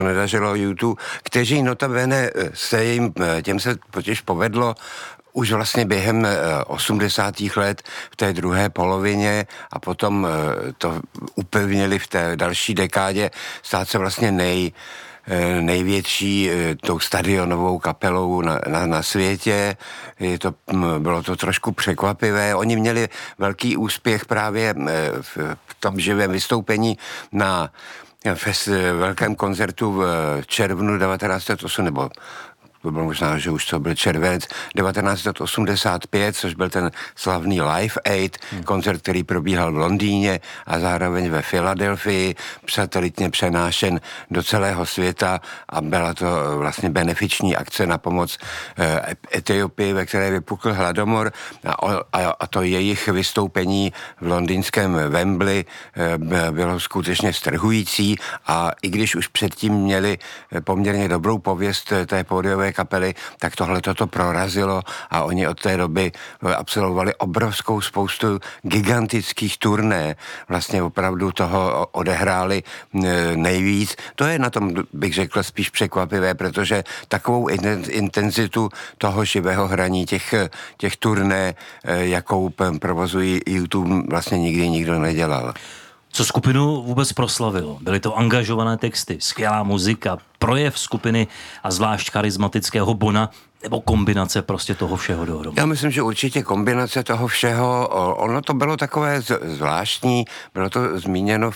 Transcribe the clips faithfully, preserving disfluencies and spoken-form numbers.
nedařilo U dva, kteří notabene se jim, těm se totiž povedlo už vlastně během osmdesátých let v té druhé polovině a potom to upevnili v té další dekádě stát se vlastně nej největší tou stadionovou kapelou na, na, na světě. Je to, bylo to trošku překvapivé. Oni měli velký úspěch právě v, v tom živém vystoupení na fest, velkém koncertu v červnu devatenáct set osm, nebo to bylo možná, že už to byl červenec devatenáct set osmdesát pět, což byl ten slavný Live Aid, hmm. koncert, který probíhal v Londýně a zároveň ve Filadelfii, satelitně přenášen do celého světa a byla to vlastně benefiční akce na pomoc eh, Etiopii, ve které vypukl hladomor a, a, a to jejich vystoupení v londýnském Wembley eh, bylo skutečně strhující a i když už předtím měli poměrně dobrou pověst té pódiové kapely, tak tohle toto prorazilo a oni od té doby absolvovali obrovskou spoustu gigantických turné. Vlastně opravdu toho odehráli nejvíc. To je na tom, bych řekl, spíš překvapivé, protože takovou intenzitu toho živého hraní těch, těch turné, jakou provozují U dva, vlastně nikdy nikdo nedělal. Co skupinu vůbec proslavilo? Byly to angažované texty, skvělá muzika, projev skupiny a zvlášť charismatického Bona, nebo kombinace prostě toho všeho dohromady? Já myslím, že určitě kombinace toho všeho. Ono to bylo takové zvláštní, bylo to zmíněno v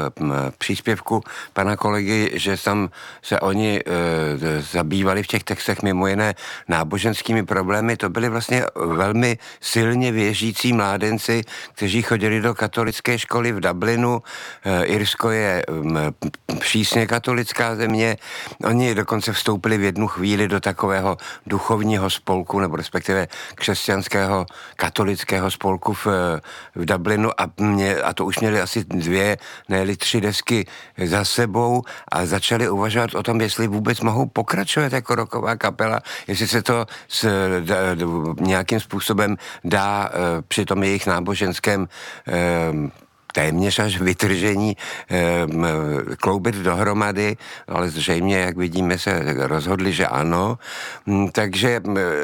příspěvku pana kolegy, že tam se oni e, zabývali v těch textech mimo jiné náboženskými problémy. To byli vlastně velmi silně věřící mládenci, kteří chodili do katolické školy v Dublinu. E, Irsko je m, přísně katolická země. Oni dokonce vstoupili v jednu chvíli do takového duchovního spolku, nebo respektive křesťanského katolického spolku v, v Dublinu a, mě, a to už měli asi dvě, ne tři desky za sebou a začali uvažovat o tom, jestli vůbec mohou pokračovat jako rocková kapela, jestli se to s, d, d, nějakým způsobem dá e, při tom jejich náboženském e, téměř až vytržení e, kloubit dohromady, ale zřejmě, jak vidíme, se rozhodli, že ano. Takže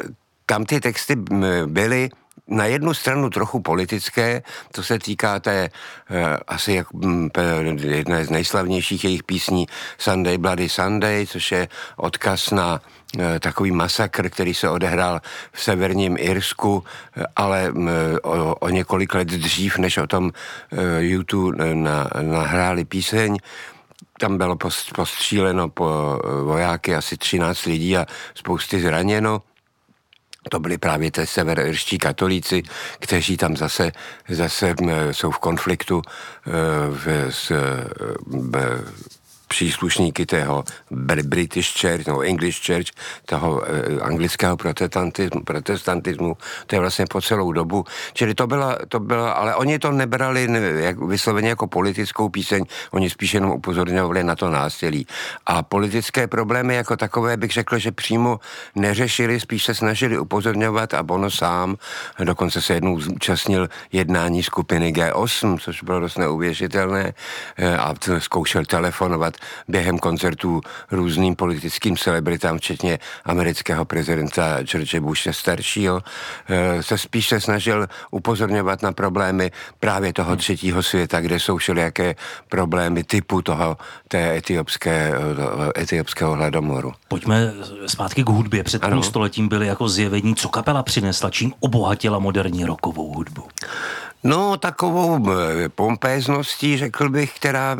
tam ty texty byly na jednu stranu trochu politické, to se týká té eh, asi jak, m, jedné z nejslavnějších jejich písní Sunday Bloody Sunday, což je odkaz na eh, takový masakr, který se odehrál v severním Irsku, eh, ale m, o, o několik let dřív, než o tom eh, U dva na, nahráli píseň. Tam bylo postříleno po vojáky asi třináct lidí a spousty zraněno. To byli právě ty severoirští katolíci, kteří tam zase, zase jsou v konfliktu v, s v, příslušníky tého British Church, nebo English Church, toho anglického protestantismu, protestantismu, to je vlastně po celou dobu. Čili to byla, to byla, ale oni to nebrali jak, vysloveně jako politickou píseň, oni spíš jenom upozorňovali na to násilí. A politické problémy jako takové bych řekl, že přímo neřešili, spíš se snažili upozorňovat a Bono sám dokonce se jednou zúčastnil jednání skupiny G osm, což bylo dost neuvěřitelné a zkoušel telefonovat během koncertů různým politickým celebritám, včetně amerického prezidenta George Bushe staršího, se spíš se snažil upozorňovat na problémy právě toho třetího světa, kde jsou všelijaké problémy typu toho, té etiopské, etiopského hladomoru. Pojďme zpátky k hudbě. Před půl stoletím byly jako zjevení, co kapela přinesla, čím obohatila moderní rockovou hudbu. No, takovou pompézností, řekl bych, která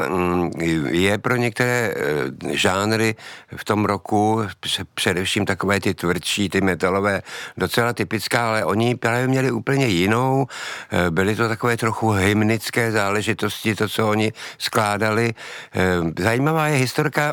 je pro některé žánry v tom roku, především takové ty tvrdší, ty metalové, docela typická, ale oni právě měli úplně jinou. Byly to takové trochu hymnické záležitosti, to, co oni skládali. Zajímavá je historka,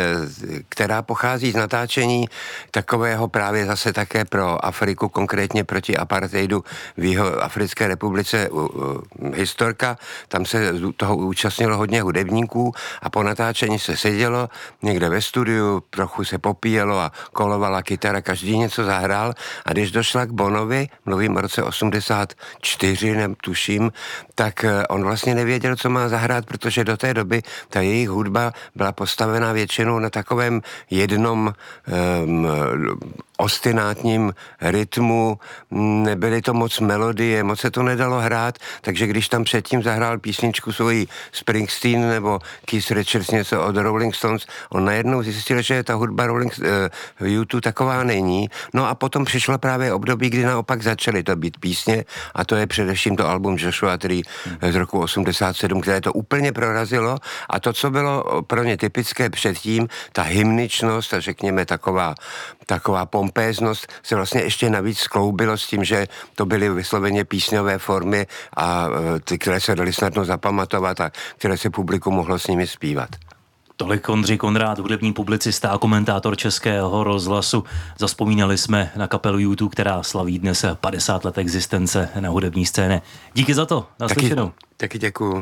která pochází z natáčení takového právě zase také pro Afriku, konkrétně proti apartheidu v Jihoafrické republice historka, tam se toho účastnilo hodně hudebníků a po natáčení se sedělo někde ve studiu, trochu se popíjelo a kolovala kytara, každý něco zahrál a když došla k Bonovi, mluvím o roce osmdesát čtyři, netuším, tak on vlastně nevěděl, co má zahrát, protože do té doby ta jejich hudba byla postavená většinou na takovém jednom um, ostinátním rytmu, nebyly to moc melodie, moc se to nedalo hrát, takže když tam předtím zahrál písničku svojí Springsteen nebo Keith Richards něco od Rolling Stones, on najednou zjistil, že ta hudba Rolling uh, U dva taková není. No a potom přišlo právě období, kdy naopak začaly to být písně a to je především to album Joshua Tree z roku osmdesát sedm, které to úplně prorazilo a to, co bylo pro ně typické předtím, ta hymničnost a řekněme taková, taková pompéznost se vlastně ještě navíc skloubilo s tím, že to byly vysloveně písňové formy a ty, které se daly snadno zapamatovat a které se publiku mohlo s nimi zpívat. Tolik Ondřej Konrád, hudební publicista a komentátor Českého rozhlasu. Zazpomínali jsme na kapelu U dva, která slaví dnes padesát let existence na hudební scéně. Díky za to, naslyšenou. Taky, taky děkuju.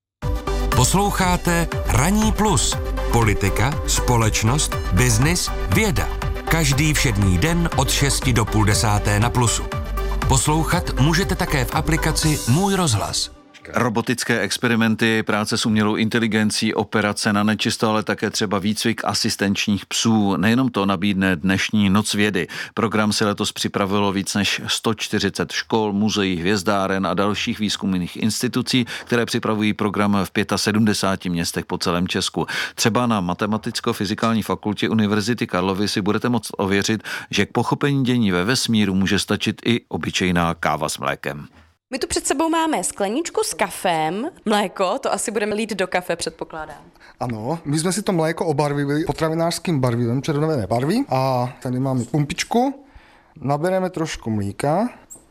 Posloucháte Ranní plus. Politika, společnost, biznis, věda. Každý všední den od šesti do půl desáté na Plusu. Poslouchat můžete také v aplikaci Můj rozhlas. Robotické experimenty, práce s umělou inteligencí, operace na nečisto, ale také třeba výcvik asistenčních psů. Nejenom to nabídne dnešní Noc vědy. Program se letos připravilo víc než sto čtyřicet škol, muzeí, hvězdáren a dalších výzkumných institucí, které připravují program v sedmdesáti pěti městech po celém Česku. Třeba na Matematicko-fyzikální fakultě Univerzity Karlovy si budete moct ověřit, že k pochopení dění ve vesmíru může stačit i obyčejná káva s mlékem. My tu před sebou máme skleničku s kafem, mléko, to asi budeme lít do kafe, předpokládám. Ano, my jsme si to mléko obarvili potravinářským barvivem, červené barvy a tady máme pumpičku, nabereme trošku mlíka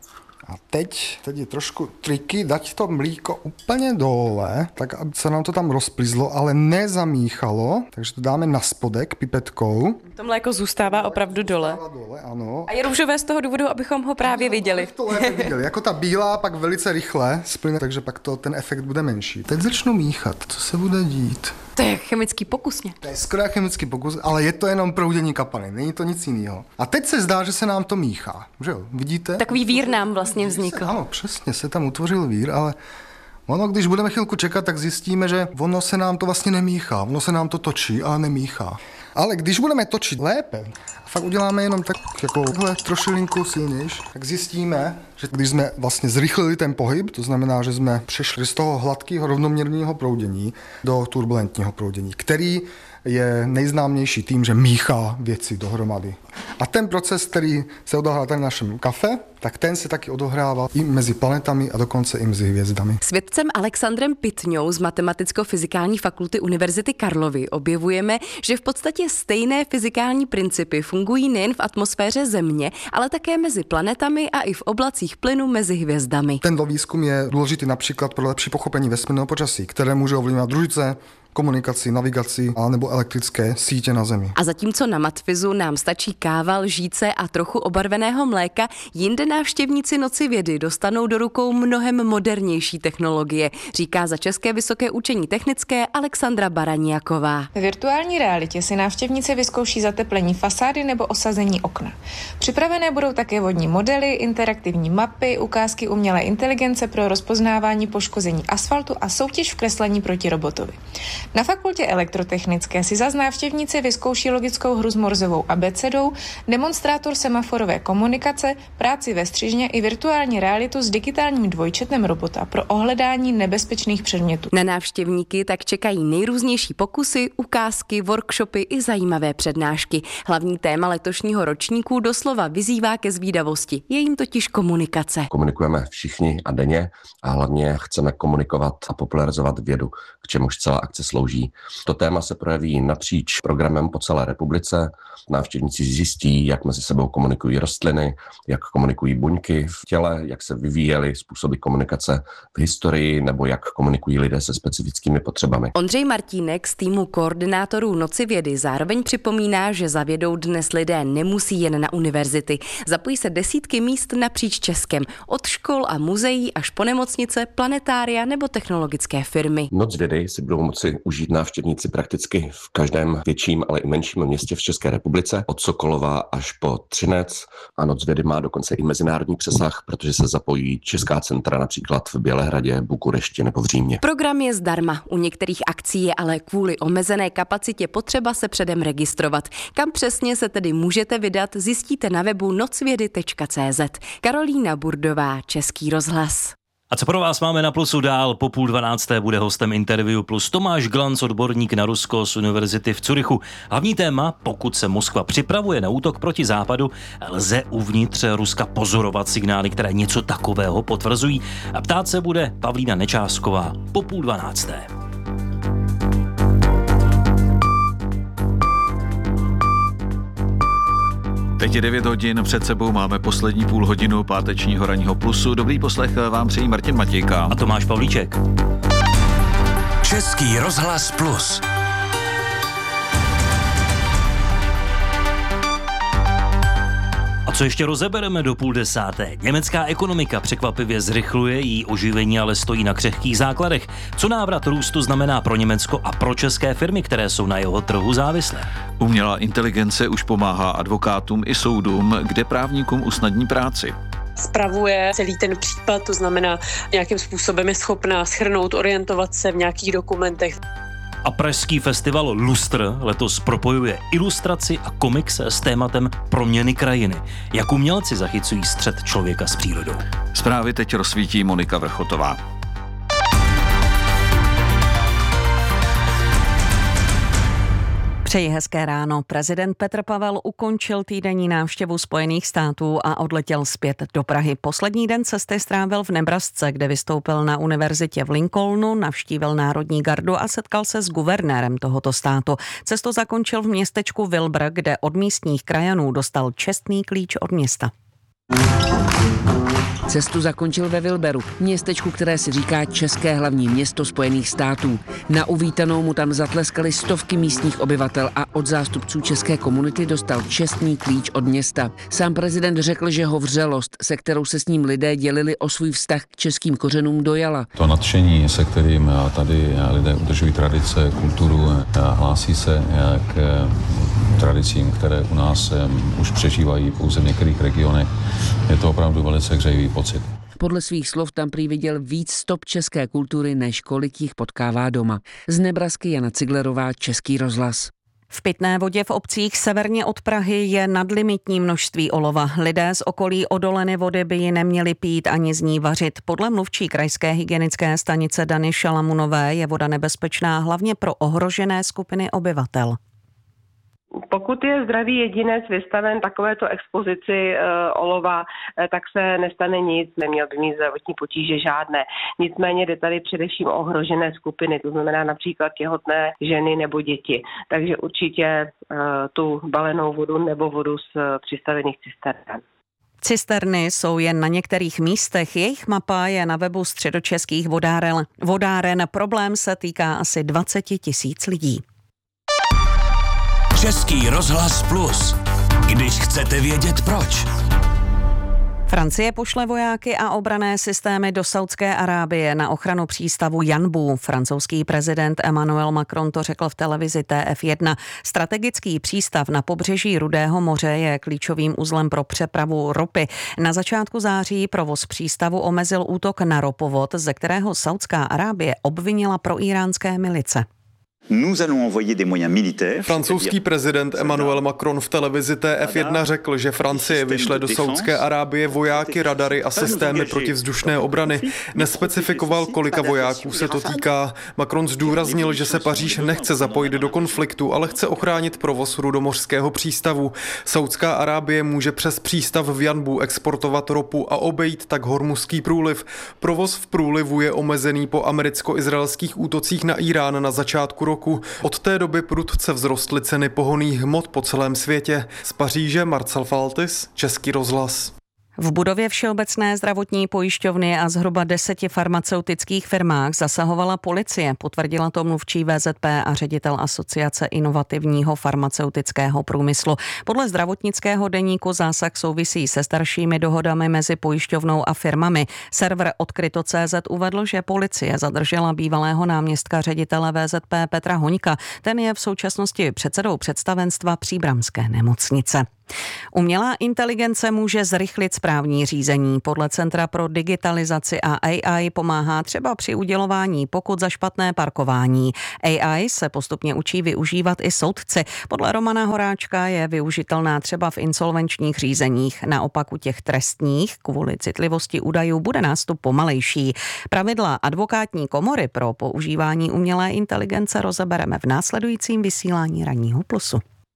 a teď, teď je trošku triky dať to mlíko úplně dole, tak aby se nám to tam rozplizlo, ale nezamíchalo, takže to dáme na spodek pipetkou. To mléko zůstává opravdu dole. dole ano. A je růžové z toho důvodu, abychom ho právě viděli. To lépe viděli. Jako ta bílá pak velice rychle splyne, takže pak to, ten efekt bude menší. Teď začnu míchat. Co se bude dít? To je chemický pokusně. To je skoro chemický pokus, ale je to jenom proudění kapalin, není to nic jiného. A teď se zdá, že se nám to míchá, že jo? Vidíte? Takový vír nám vlastně vznikl. Ano, přesně, se tam utvořil vír, ale ono, když budeme chvilku čekat, tak zjistíme, že ono se nám to vlastně nemíchá, ono se nám to točí, ale nemíchá. Ale když budeme točit lépe, a fakt uděláme jenom tak jako trošilinku silnější, tak zjistíme, že když jsme vlastně zrychlili ten pohyb, to znamená, že jsme přešli z toho hladkého rovnoměrného proudění do turbulentního proudění, který je nejznámější tím, že míchá věci dohromady. A ten proces, který se odehrál tady v našem kafe, tak ten se taky odohrával i mezi planetami a dokonce i mezi hvězdami. S vědcem Alexandrem Pitňou z Matematicko-fyzikální fakulty Univerzity Karlovy objevujeme, že v podstatě stejné fyzikální principy fungují nejen v atmosféře Země, ale také mezi planetami a i v oblacích plynu mezi hvězdami. Tento výzkum je důležitý například pro lepší pochopení vesmírného počasí, které může ovlivňovat družice, komunikaci, navigaci a nebo elektrické sítě na Zemi. A zatímco na Matfizu nám stačí káva, lžíce a trochu obarveného mléka, jinde návštěvníci Noci vědy dostanou do rukou mnohem modernější technologie, říká za České vysoké učení technické Alexandra Baraniaková. Ve virtuální realitě si návštěvníci vyzkouší zateplení fasády nebo osazení okna. Připravené budou také vodní modely, interaktivní mapy, ukázky umělé inteligence pro rozpoznávání poškození asfaltu a soutěž v kreslení proti robotovi. Na fakultě elektrotechnické si zas návštěvníci vyzkouší logickou hru s morzovou abecedou, demonstrátor semaforové komunikace, práci ve střižně i virtuální realitu s digitálním dvojčetem robota pro ohledání nebezpečných předmětů. Na návštěvníky tak čekají nejrůznější pokusy, ukázky, workshopy i zajímavé přednášky. Hlavní téma letošního ročníku doslova vyzývá ke zvídavosti. Je jim totiž komunikace. Komunikujeme všichni a denně a hlavně chceme komunikovat a popularizovat vědu, k čemuž celá akce slouží. To téma se projeví napříč programem po celé republice. Návštěvníci zjistí, jak mezi sebou komunikují rostliny, jak komunikují fungují buňky v těle, jak se vyvíjely způsoby komunikace v historii nebo jak komunikují lidé se specifickými potřebami. Ondřej Martínek z týmu koordinátorů Noci vědy zároveň připomíná, že za vědou dnes lidé nemusí jen na univerzity. Zapojí se desítky míst napříč Českem, od škol a muzeí až po nemocnice, planetária nebo technologické firmy. Noc vědy si budou moci užít návštěvníci prakticky v každém větším, ale i menším městě v České republice, od Sokolova až po Třinec, a Noc vědy má dokonce i mezinárodní přesah, protože se zapojí česká centra například v Bělehradě, Bukurešti nebo v Římě. Program je zdarma, u některých akcí je ale kvůli omezené kapacitě potřeba se předem registrovat. Kam přesně se tedy můžete vydat, zjistíte na webu nocvědy tečka cé zet. Karolína Burdová, Český rozhlas. A co pro vás máme na Plusu dál? Po půl dvanácté bude hostem Interview Plus Tomáš Glanc, odborník na Rusko z Univerzity v Curychu. Hlavní téma, pokud se Moskva připravuje na útok proti západu, lze uvnitř Ruska pozorovat signály, které něco takového potvrzují. A ptát se bude Pavlína Nečásková po půl dvanácté. Teď je devět hodin, před sebou máme poslední půl hodinu pátečního ranního Plusu. Dobrý poslech vám přejí Martin Matějka a Tomáš Pavlíček. Český rozhlas Plus. A co ještě rozebereme do půl desáté? Německá ekonomika překvapivě zrychluje, její oživení ale stojí na křehkých základech. Co návrat růstu znamená pro Německo a pro české firmy, které jsou na jeho trhu závislé? Umělá inteligence už pomáhá advokátům i soudům, kde právníkům usnadní práci. Spravuje celý ten případ, to znamená, nějakým způsobem je schopná shrnout, orientovat se v nějakých dokumentech. A pražský festival Lustr letos propojuje ilustraci a komiks s tématem proměny krajiny. Jak umělci zachycují střet člověka s přírodou. Zprávy teď rozsvítí Monika Vrchotová. Přeji hezké ráno. Prezident Petr Pavel ukončil týdenní návštěvu Spojených států a odletěl zpět do Prahy. Poslední den cesty strávil v Nebrasce, kde vystoupil na univerzitě v Lincolnu, navštívil Národní gardu a setkal se s guvernérem tohoto státu. Cestu zakončil v městečku Wilbur, kde od místních krajanů dostal čestný klíč od města. Cestu zakončil ve Wilberu, městečku, které si říká české hlavní město Spojených států. Na uvítanou mu tam zatleskali stovky místních obyvatel a od zástupců české komunity dostal čestný klíč od města. Sám prezident řekl, že ho vřelost, se kterou se s ním lidé dělili o svůj vztah k českým kořenům, dojala. To nadšení, se kterým tady lidé udržují tradice, kulturu, hlásí se k tradicím, které u nás už přežívají pouze v některých regionech, je to opravdu velice hřejivý pocit. Podle svých slov tam prý viděl víc stop české kultury, než kolik jich potkává doma. Z Nebrasky Jana Ciglerová, Český rozhlas. V pitné vodě v obcích severně od Prahy je nadlimitní množství olova. Lidé z okolí odolené vody by ji neměli pít ani z ní vařit. Podle mluvčí krajské hygienické stanice Dany Šalamunové je voda nebezpečná hlavně pro ohrožené skupiny obyvatel. Pokud je zdravý jedinec vystaven takovéto expozici e, olova, e, tak se nestane nic, neměl by mít zdravotní potíže žádné. Nicméně jde tady především o ohrožené skupiny, to znamená například těhotné ženy nebo děti. Takže určitě e, tu balenou vodu nebo vodu z přistavených cistern. Cisterny jsou jen na některých místech, jejich mapa je na webu středočeských vodáren. vodáren. Problém se týká asi dvacet tisíc lidí. Český rozhlas Plus. Když chcete vědět proč. Francie pošle vojáky a obranné systémy do Saudské Arábie na ochranu přístavu Janbu. Francouzský prezident Emmanuel Macron to řekl v televizi T F jedna. Strategický přístav na pobřeží Rudého moře je klíčovým uzlem pro přepravu ropy. Na začátku září provoz přístavu omezil útok na ropovod, ze kterého Saudská Arábie obvinila proíránské milice. Francouzský prezident Emmanuel Macron v televizi T F jedna řekl, že Francie vyšle do Saudské Arábie vojáky, radary a systémy protivzdušné obrany. Nespecifikoval, kolika vojáků se to týká. Macron zdůraznil, že se Paříž nechce zapojit do konfliktu, ale chce ochránit provoz rudomořského přístavu. Saudská Arábie může přes přístav v Janbu exportovat ropu a obejít tak Hormuzský průliv. Provoz v průlivu je omezený po americko-izraelských útocích na Irán na začátku roku. Od té doby prudce vzrostly ceny pohonných hmot po celém světě. Z Paříže Marcel Faltis, Český rozhlas. V budově Všeobecné zdravotní pojišťovny a zhruba deseti farmaceutických firmách zasahovala policie, potvrdila to mluvčí V Z P a ředitel Asociace inovativního farmaceutického průmyslu. Podle zdravotnického deníku zásah souvisí se staršími dohodami mezi pojišťovnou a firmami. Server Odkryto tečka cé zet uvedl, že policie zadržela bývalého náměstka ředitele V Z P Petra Hoňka. Ten je v současnosti předsedou představenstva Příbramské nemocnice. Umělá inteligence může zrychlit správní řízení. Podle Centra pro digitalizaci a A I pomáhá třeba při udělování pokut za špatné parkování. A I se postupně učí využívat i soudci. Podle Romana Horáčka je využitelná třeba v insolvenčních řízeních. Naopak u těch trestních kvůli citlivosti údajů bude nástup pomalejší. Pravidla advokátní komory pro používání umělé inteligence rozebereme v následujícím vysílání Ranního plusu.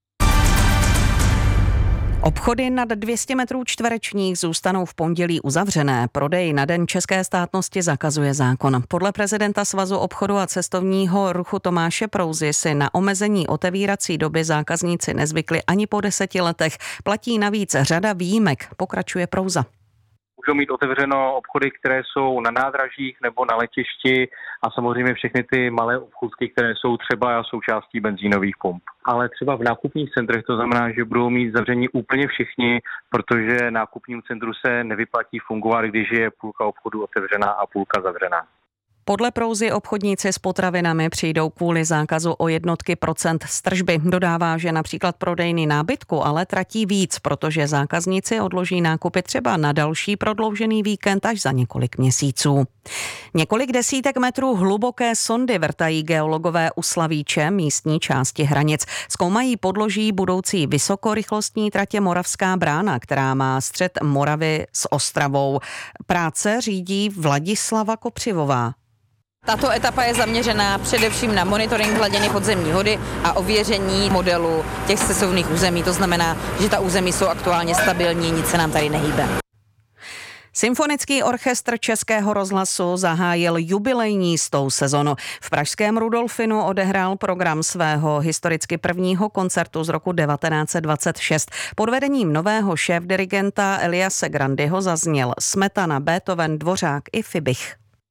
Obchody nad dvě stě metrů čtverečních zůstanou v pondělí uzavřené. Prodej na Den české státnosti zakazuje zákon. Podle prezidenta Svazu obchodu a cestovního ruchu Tomáše Prouzy si na omezení otevírací doby zákazníci nezvykli ani po deseti letech. Platí navíc řada výjimek, pokračuje Prouza. Můžou mít otevřeno obchody, které jsou na nádražích nebo na letišti a samozřejmě všechny ty malé obchůdky, které jsou třeba součástí benzínových pump. Ale třeba v nákupních centrech to znamená, že budou mít zavření úplně všichni, protože nákupnímu centru se nevyplatí fungovat, když je půlka obchodu otevřená a půlka zavřená. Podle Prouzy obchodníci s potravinami přijdou kvůli zákazu o jednotky procent z tržby. Dodává, že například prodejny nábytku ale tratí víc, protože zákazníci odloží nákupy třeba na další prodloužený víkend až za několik měsíců. Několik desítek metrů hluboké sondy vrtají geologové u Slavíče, místní části Hranic. Zkoumají podloží budoucí vysokorychlostní tratě Moravská brána, která má střed Moravy s Ostravou. Práce řídí Vladislava Kopřivová. Tato etapa je zaměřená především na monitoring hladiny podzemní vody a ověření modelu těch stesovných území. To znamená, že ta území jsou aktuálně stabilní, nic se nám tady nehýbe. Symfonický orchestr Českého rozhlasu zahájil jubilejní stou sezonu. V pražském Rudolfinu odehrál program svého historicky prvního koncertu z roku devatenáct set dvacet šest. Pod vedením nového šéfdirigenta Eliase Grandyho zazněl Smetana, Beethoven, Dvořák i Fibich.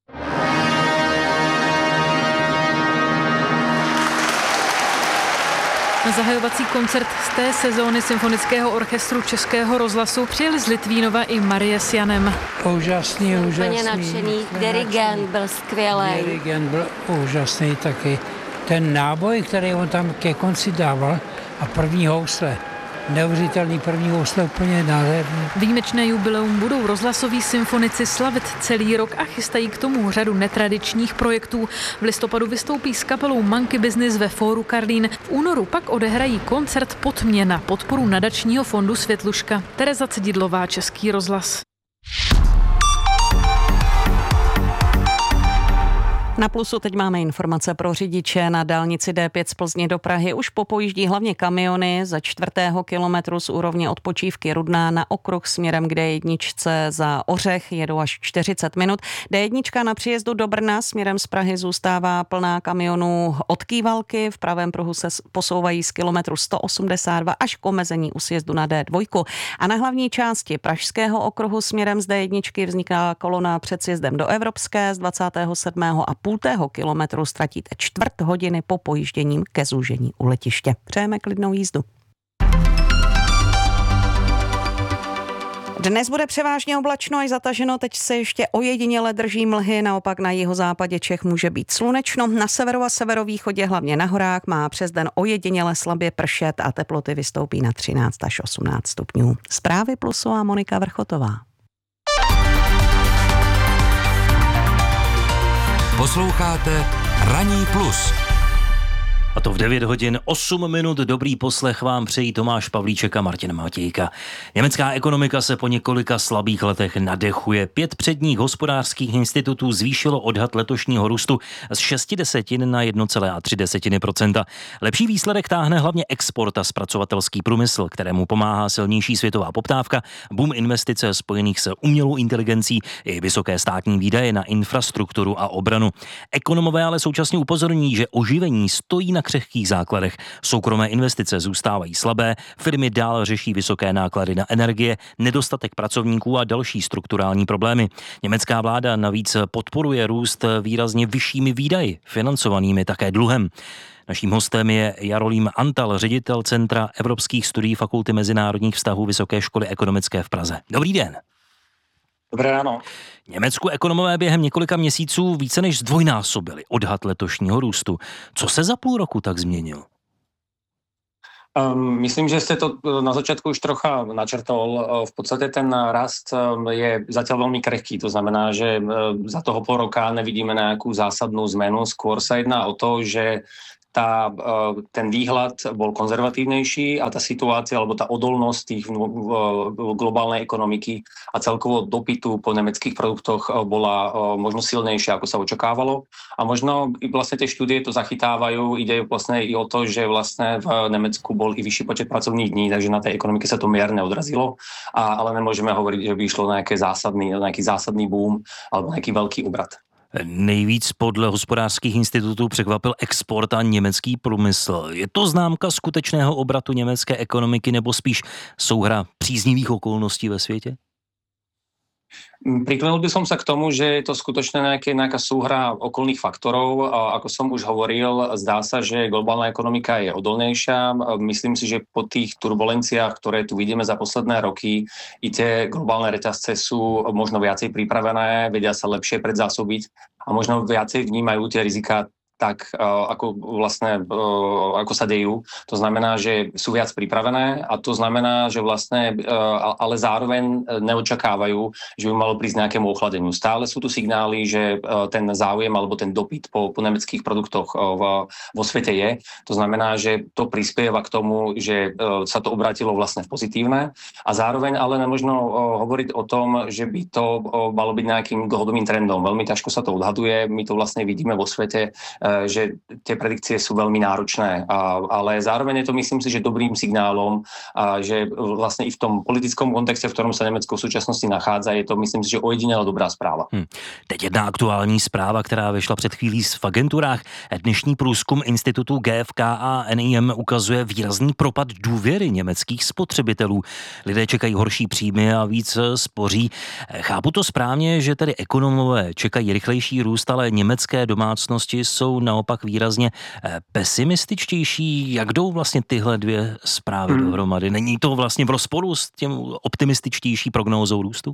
Na zahajovací koncert z té sezóny Symfonického orchestru Českého rozhlasu přijeli z Litvínova i Marie s Janem. Úžasný, úžasný. Úplně nadšený. Dirigent byl skvělý. Dirigent byl úžasný taky. Ten náboj, který on tam ke konci dával a první housle. Neuvěřitelný první housle, úplně nádherný. Výjimečné jubileum budou rozhlasoví symfonici slavit celý rok a chystají k tomu řadu netradičních projektů. V listopadu vystoupí s kapelou Monkey Business ve Fóru Karlín. V únoru pak odehrají koncert Potmě na podporu nadačního fondu Světluška. Tereza Cedidlová, Český rozhlas. Na Plusu teď máme informace pro řidiče. Na dálnici D pět z Plzně do Prahy už popojíždí hlavně kamiony za čtvrtého kilometru z úrovně odpočívky Rudná na okruh směrem k D jedna za Ořech jedou až čtyřicet minut. D jedna na příjezdu do Brna směrem z Prahy zůstává plná kamionů od Kývalky. V pravém pruhu se posouvají z kilometru sto osmdesát dva až k omezení u sjezdu na D dva. A na hlavní části pražského okruhu směrem z D jedna vzniká kolona před sjezdem do Evropské z dvacátého sedmého a půltého kilometru ztratíte čtvrt hodiny po pojížděním ke zúžení u letiště. Přejeme klidnou jízdu. Dnes bude převážně oblačno až zataženo, teď se ještě ojediněle drží mlhy, naopak na jihozápadě Čech může být slunečno. Na severu a severovýchodě, hlavně na horách, má přes den ojediněle slabě pršet a teploty vystoupí na třináct až osmnáct stupňů. Zprávy Plusu a Monika Vrchotová. Posloucháte Ranní plus. A to v devět hodin osm minut. Dobrý poslech vám přejí Tomáš Pavlíček a Martin Matějka. Německá ekonomika se po několika slabých letech nadechuje. Pět předních hospodářských institutů zvýšilo odhad letošního růstu z šesti desetin na jedna celá tři procenta. Lepší výsledek táhne hlavně export a zpracovatelský průmysl, kterému pomáhá silnější světová poptávka, boom investice spojených se umělou inteligencí i vysoké státní výdaje na infrastrukturu a obranu. Ekonomové ale současně upozorní, že oživení stojí na křehkých základech. Soukromé investice zůstávají slabé, firmy dál řeší vysoké náklady na energie, nedostatek pracovníků a další strukturální problémy. Německá vláda navíc podporuje růst výrazně vyššími výdaji, financovanými také dluhem. Naším hostem je Jarolím Antal, ředitel Centra evropských studií Fakulty mezinárodních vztahů Vysoké školy ekonomické v Praze. Dobrý den. Dobré ráno. Německu ekonomové během několika měsíců více než zdvojnásobili odhad letošního růstu. Co se za půl roku tak změnil? Um, myslím, že ste to na začiatku už trocha načrtol. V podstate ten rast je zatiaľ veľmi krehký. To znamená, že za toho pol roka nevidíme nejakú zásadnú zmenu. Skôr sa jedná o to, že tá, ten výhľad bol konzervatívnejší a tá situácia alebo tá odolnosť tých globálnej ekonomiky a celkovo dopytu po nemeckých produktoch bola možno silnejšia, ako sa očakávalo. A možno vlastne tie štúdie to zachytávajú. Ide vlastne i o to, že vlastne v Nemecku bol i vyšší počet pracovných dní, takže na tej ekonomike sa to mierne odrazilo. A, ale nemôžeme hovoriť, že by išlo na nejaký zásadný, nejaký zásadný boom alebo nejaký veľký obrat. Nejvíc podle hospodářských institutů překvapil export a německý průmysl. Je to známka skutečného obratu německé ekonomiky nebo spíš souhra příznivých okolností ve světě? Priklenul by som sa k tomu, že je to skutočne nejaké, nejaká súhra okolných faktorov. Ako som už hovoril, zdá sa, že globálna ekonomika je odolnejšia. Myslím si, že po tých turbulenciách, ktoré tu vidíme za posledné roky, i tie globálne reťazce sú možno viacej pripravené, vedia sa lepšie predzásobiť a možno viacej vnímajú tie riziká tak, ako vlastne, ako sa dejú. To znamená, že sú viac pripravené a to znamená, že vlastne, ale zároveň neočakávajú, že by malo prísť nejakému ochladeniu. Stále sú tu signály, že ten záujem alebo ten dopyt po, po nemeckých produktoch vo, vo svete je. To znamená, že to prispieva k tomu, že sa to obrátilo vlastne v pozitívne a zároveň ale nemožno hovoriť o tom, že by to malo byť nejakým dlhodobým trendom. Veľmi ťažko sa to odhaduje. My to vlastne vidíme vo svete, že tie predikcie sú veľmi náročné, ale zároveň je to, myslím si, že dobrým signálom, že vlastne i v tom politickom kontexte, v ktorom sa Nemecko v súčasnosti nachádza, je to, myslím si, že ojedinelá dobrá správa. Hmm. Teď jedna aktuální zpráva, která vyšla před chvílí v agenturách. Dnešní průzkum institutu G F K a N I M ukazuje výrazný propad důvěry německých spotřebitelů. Lidé čekají horší příjmy a víc spoří. Chápu to správně, že tedy ekonomové čekají rychlejší růst, ale německé domácnosti jsou naopak výrazně pesimističtější. Jak jdou vlastně tyhle dvě zprávy hmm. dohromady? Není to vlastně v rozporu s tím optimističtější prognózou růstu?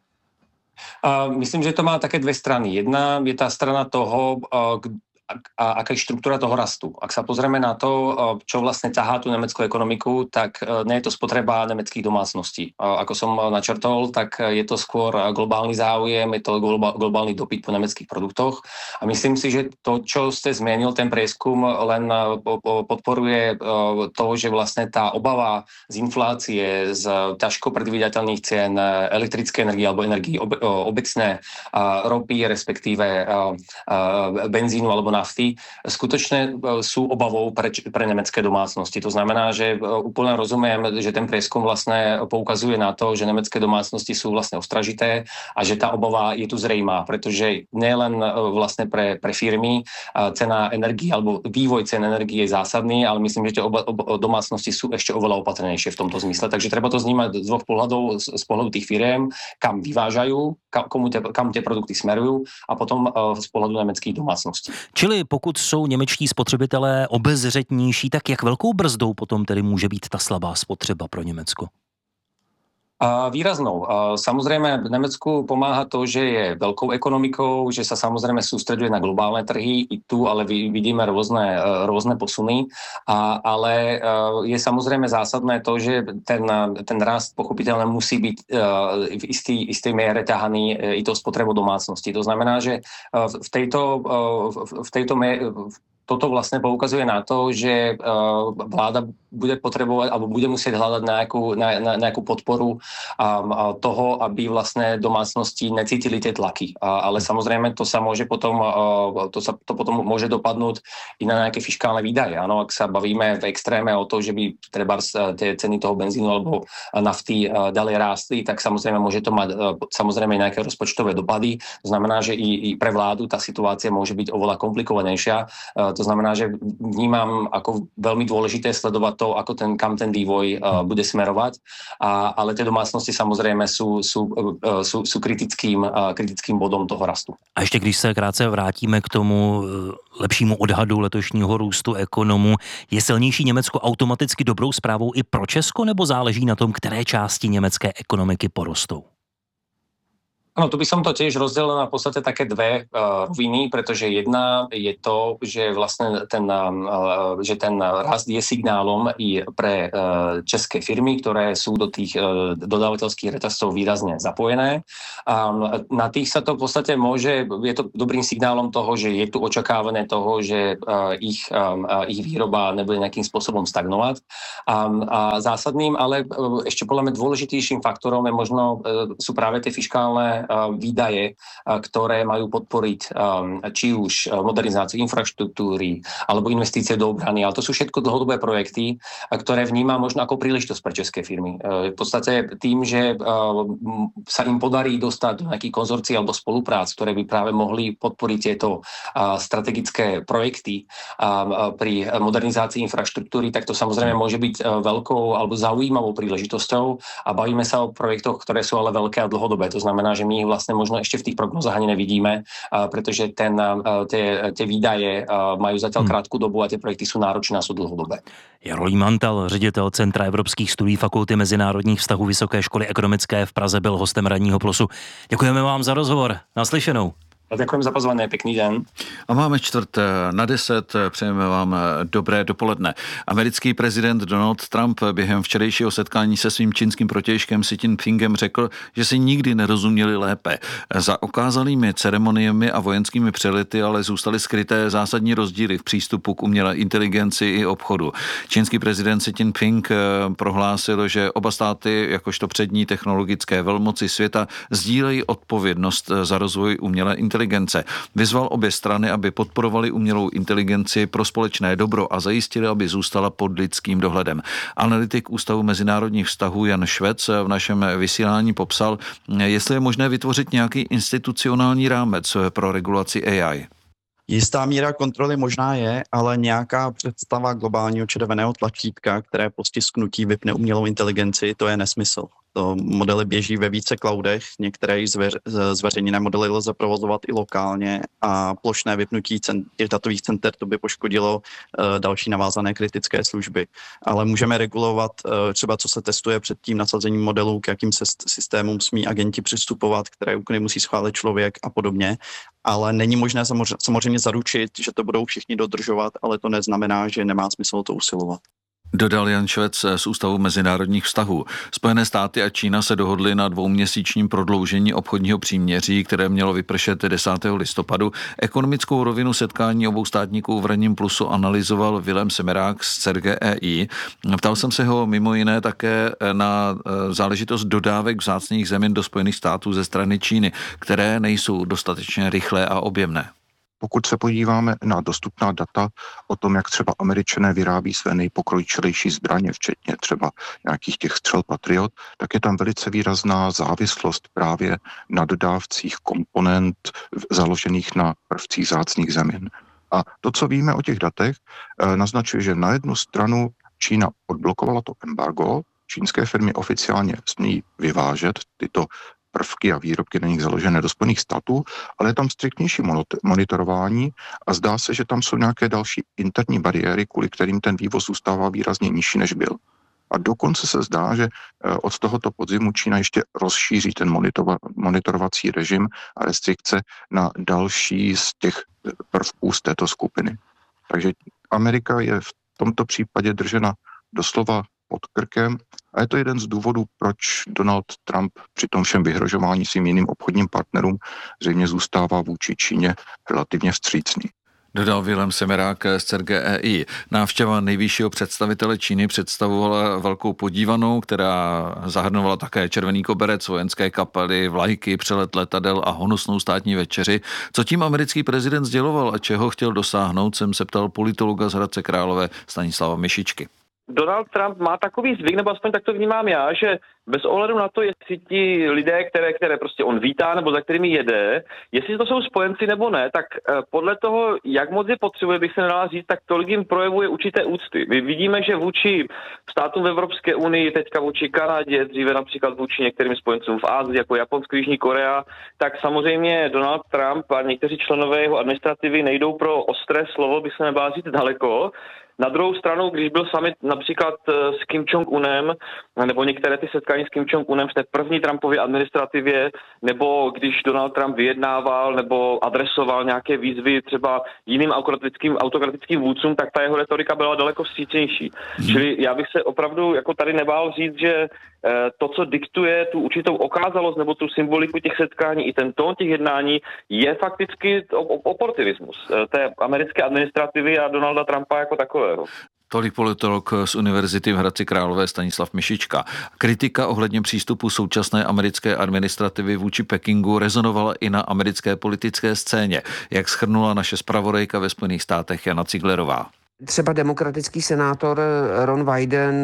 Uh, myslím, že to má také dve strany. Jedna je tá strana toho, uh, a aká je štruktúra toho rastu. Ak sa pozrieme na to, čo vlastne ťahá tú nemeckú ekonomiku, tak nie je to spotreba nemeckých domácností. Ako som načrtol, tak je to skôr globálny záujem, je to globálny dopyt po nemeckých produktoch. A myslím si, že to, čo ste zmienil, ten prieskum len podporuje to, že vlastne tá obava z inflácie, z ťažko predvídateľných cien elektrické energie alebo energii obecné, ropy, respektíve benzínu alebo nafty, skutočne sú obavou pre, pre nemecké domácnosti. To znamená, že úplne rozumiem, že ten prieskum vlastne poukazuje na to, že nemecké domácnosti sú vlastne ostražité a že tá obava je tu zrejmá, pretože nielen vlastne pre, pre firmy cena energie alebo vývoj cen energie je zásadný, ale myslím, že tie oba, oba, domácnosti sú ešte oveľa opatrnejšie v tomto zmysle. Takže treba to vnímať z dvoch pohľadov, z, z pohľadu tých firiem, kam vyvážajú, kam, komu te, kam tie produkty smerujú a potom z pohľadu nemeckých domácností. Čili pokud jsou němečtí spotřebitelé obezřetnější, tak jak velkou brzdou potom tedy může být ta slabá spotřeba pro Německo? Výraznou. Samozrejme, v Nemecku pomáha to, že je veľkou ekonomikou, že sa samozrejme sústreďuje na globálne trhy. I tu ale vidíme rôzne, rôzne posuny. A, ale je samozrejme zásadné to, že ten, ten rast pochopiteľne musí byť v istý, istej miere ťahaný i to spotrebou domácnosti. To znamená, že v tejto, v tejto miere, toto vlastne poukazuje na to, že vláda bude potrebovať alebo bude musieť hľadať nejakú, na, na, nejakú podporu a, a toho, aby vlastne domácnosti necítili tie tlaky. A, ale samozrejme to sa môže potom, a, to sa to potom môže dopadnúť i na nejaké fiškálne výdaje. Áno, ak sa bavíme v extréme o to, že by treba tie ceny toho benzínu alebo nafty ďalej rástli, tak samozrejme môže to mať samozrejme nejaké rozpočtové dopady. To znamená, že i, i pre vládu tá situácia môže byť oveľa komplikovanejšia. To znamená, že vnímam ako veľmi dôležité sledovať to, ako ten, kam ten vývoj uh, bude smerovať, a, ale tie domácnosti samozrejme sú, sú, uh, sú, sú kritickým, uh, kritickým bodom toho rastu. A ještě když se krátce vrátíme k tomu lepšímu odhadu letošního růstu ekonomů, je silnější Německo automaticky dobrou zprávou i pro Česko, nebo záleží na tom, které části německé ekonomiky porostou? No, tu by som to tiež rozdelil na v podstate také dve uh, roviny, pretože jedna je to, že vlastne ten, uh, že ten rast je signálom i pre uh, české firmy, ktoré sú do tých uh, dodávateľských reťazcov výrazne zapojené. Um, na tých sa to v podstate môže, je to dobrým signálom toho, že je tu očakávané toho, že uh, ich, um, uh, ich výroba nebude nejakým spôsobom stagnovať. Um, a zásadným, ale uh, ešte podľa mňa dôležitejším faktorom je možno, uh, sú práve tie fiškálne výdaje, ktoré majú podporiť či už modernizáciu infraštruktúry alebo investície do obrany, ale to sú všetko dlhodobé projekty, ktoré vnímam možno ako príležitosť pre české firmy. V podstate tým, že sa im podarí dostať do nejakých konzorcií alebo spoluprác, ktoré by práve mohli podporiť tieto strategické projekty pri modernizácii infraštruktúry, tak to samozrejme môže byť veľkou alebo zaujímavou príležitosťou, a bavíme sa o projektoch, ktoré sú ale veľké a dlhodobé. To znamená, že my ich vlastne možno ešte v tých prognozách ani nevidíme, pretože ten, tie, tie výdaje majú zatiaľ krátku dobu a tie projekty sú náročné a sú dlhodobé. Jarolím Mantal, ředitel Centra evropských studií Fakulty mezinárodních vztahů Vysoké školy ekonomické v Praze, byl hostem Ranního plusu. Děkujeme vám za rozhovor. Naslyšenou. Ďakujem za pozvanie, pekný den. A máme čtvrt na deset, přejeme vám dobré dopoledne. Americký prezident Donald Trump během včerejšího setkání se svým čínským protějškem Xi Jinpingem řekl, že si nikdy nerozuměli lépe. Za okázalými ceremoniemi a vojenskými přelety ale zůstaly skryté zásadní rozdíly v přístupu k umělé inteligenci i obchodu. Čínský prezident Xi Jinping prohlásil, že oba státy, jakožto přední technologické velmoci světa, sdílejí odpovědnost za rozvoj umělé inteligence. Vyzval obě strany, aby podporovali umělou inteligenci pro společné dobro a zajistili, aby zůstala pod lidským dohledem. Analytik Ústavu mezinárodních vztahů Jan Švec v našem vysílání popsal, jestli je možné vytvořit nějaký institucionální rámec pro regulaci A I. Jistá míra kontroly možná je, ale nějaká představa globálního červeného tlačítka, které po stisknutí vypne umělou inteligenci, to je nesmysl. To modely běží ve více cloudech, některé zveř, zveřejněné modely lze provozovat i lokálně a plošné vypnutí cent, těch datových center to by poškodilo uh, další navázané kritické služby. Ale můžeme regulovat uh, třeba, co se testuje před tím nasazením modelů, k jakým se systémům smí agenti přistupovat, které úkony musí schválit člověk a podobně. Ale není možné samozřejmě, samozřejmě zaručit, že to budou všichni dodržovat, ale to neznamená, že nemá smysl to usilovat. Dodal Jan Švec z Ústavu mezinárodních vztahů. Spojené státy a Čína se dohodly na dvouměsíčním prodloužení obchodního příměří, které mělo vypršet desátého listopadu. Ekonomickou rovinu setkání obou státníků v Ranním plusu analyzoval Vilém Semerák z C E R G E I. Ptal jsem se ho mimo jiné také na záležitost dodávek vzácných zemin do Spojených států ze strany Číny, které nejsou dostatečně rychlé a objemné. Pokud se podíváme na dostupná data o tom, jak třeba Američané vyrábí své nejpokročilejší zbraně, včetně třeba nějakých těch střel Patriot, tak je tam velice výrazná závislost právě na dodávcích komponent založených na prvcích vzácných zemin. A to, co víme o těch datech, naznačuje, že na jednu stranu Čína odblokovala to embargo, čínské firmy oficiálně smějí vyvážet tyto prvky a výrobky na nich založené do Spojených států, ale je tam striktnější monitorování a zdá se, že tam jsou nějaké další interní bariéry, kvůli kterým ten vývoz zůstává výrazně nižší, než byl. A dokonce se zdá, že od tohoto podzimu Čína ještě rozšíří ten monitorovací režim a restrikce na další z těch prvků z této skupiny. Takže Amerika je v tomto případě držena doslova pod krkem a je to jeden z důvodů, proč Donald Trump při tom všem vyhrožování svým jiným obchodním partnerům zřejmě zůstává vůči Číně relativně vstřícný. Dodal Vilém Semerák z C E R G E I. Návštěva nejvyššího představitele Číny představovala velkou podívanou, která zahrnovala také červený koberec, vojenské kapely, vlajky, přelet letadel a honosnou státní večeři. Co tím americký prezident sděloval a čeho chtěl dosáhnout, jsem se ptal politologa z Hradce Králové Stanislava Mišičky. Donald Trump má takový zvyk, nebo aspoň tak to vnímám já, že bez ohledu na to, jestli ti lidé, které, které prostě on vítá nebo za kterými jede, jestli to jsou spojenci nebo ne, tak podle toho, jak moc je potřebuje, bych se nedala říct, tak tolik jim projevuje určité úcty. My vidíme, že vůči státům v Evropské unii, teďka vůči Kanadě, dříve například vůči některým spojencům v Asii, jako Japonsko, Jižní Korea, tak samozřejmě Donald Trump a někteří členové jeho administrativy nejdou pro ostré slovo, bych se nebala říct daleko. Na druhou stranu, když byl summit například s Kim Jong-unem, nebo některé ty setkání s Kim Jong-unem v té první Trumpově administrativě, nebo když Donald Trump vyjednával nebo adresoval nějaké výzvy třeba jiným autokratickým, autokratickým vůdcům, tak ta jeho retorika byla daleko vstřícnější. Hmm. Čili já bych se opravdu jako tady nebál říct, že to, co diktuje tu určitou okázalost nebo tu symboliku těch setkání i ten tón těch jednání, je fakticky oportunismus té americké administrativy a Donalda Trumpa jako takového. Tolik politolog z Univerzity v Hradci Králové Stanislav Mišička. Kritika ohledně přístupu současné americké administrativy vůči Pekingu rezonovala i na americké politické scéně, jak shrnula naše zpravodajka ve Spojených státech Jana Ciglerová. Třeba demokratický senátor Ron Wyden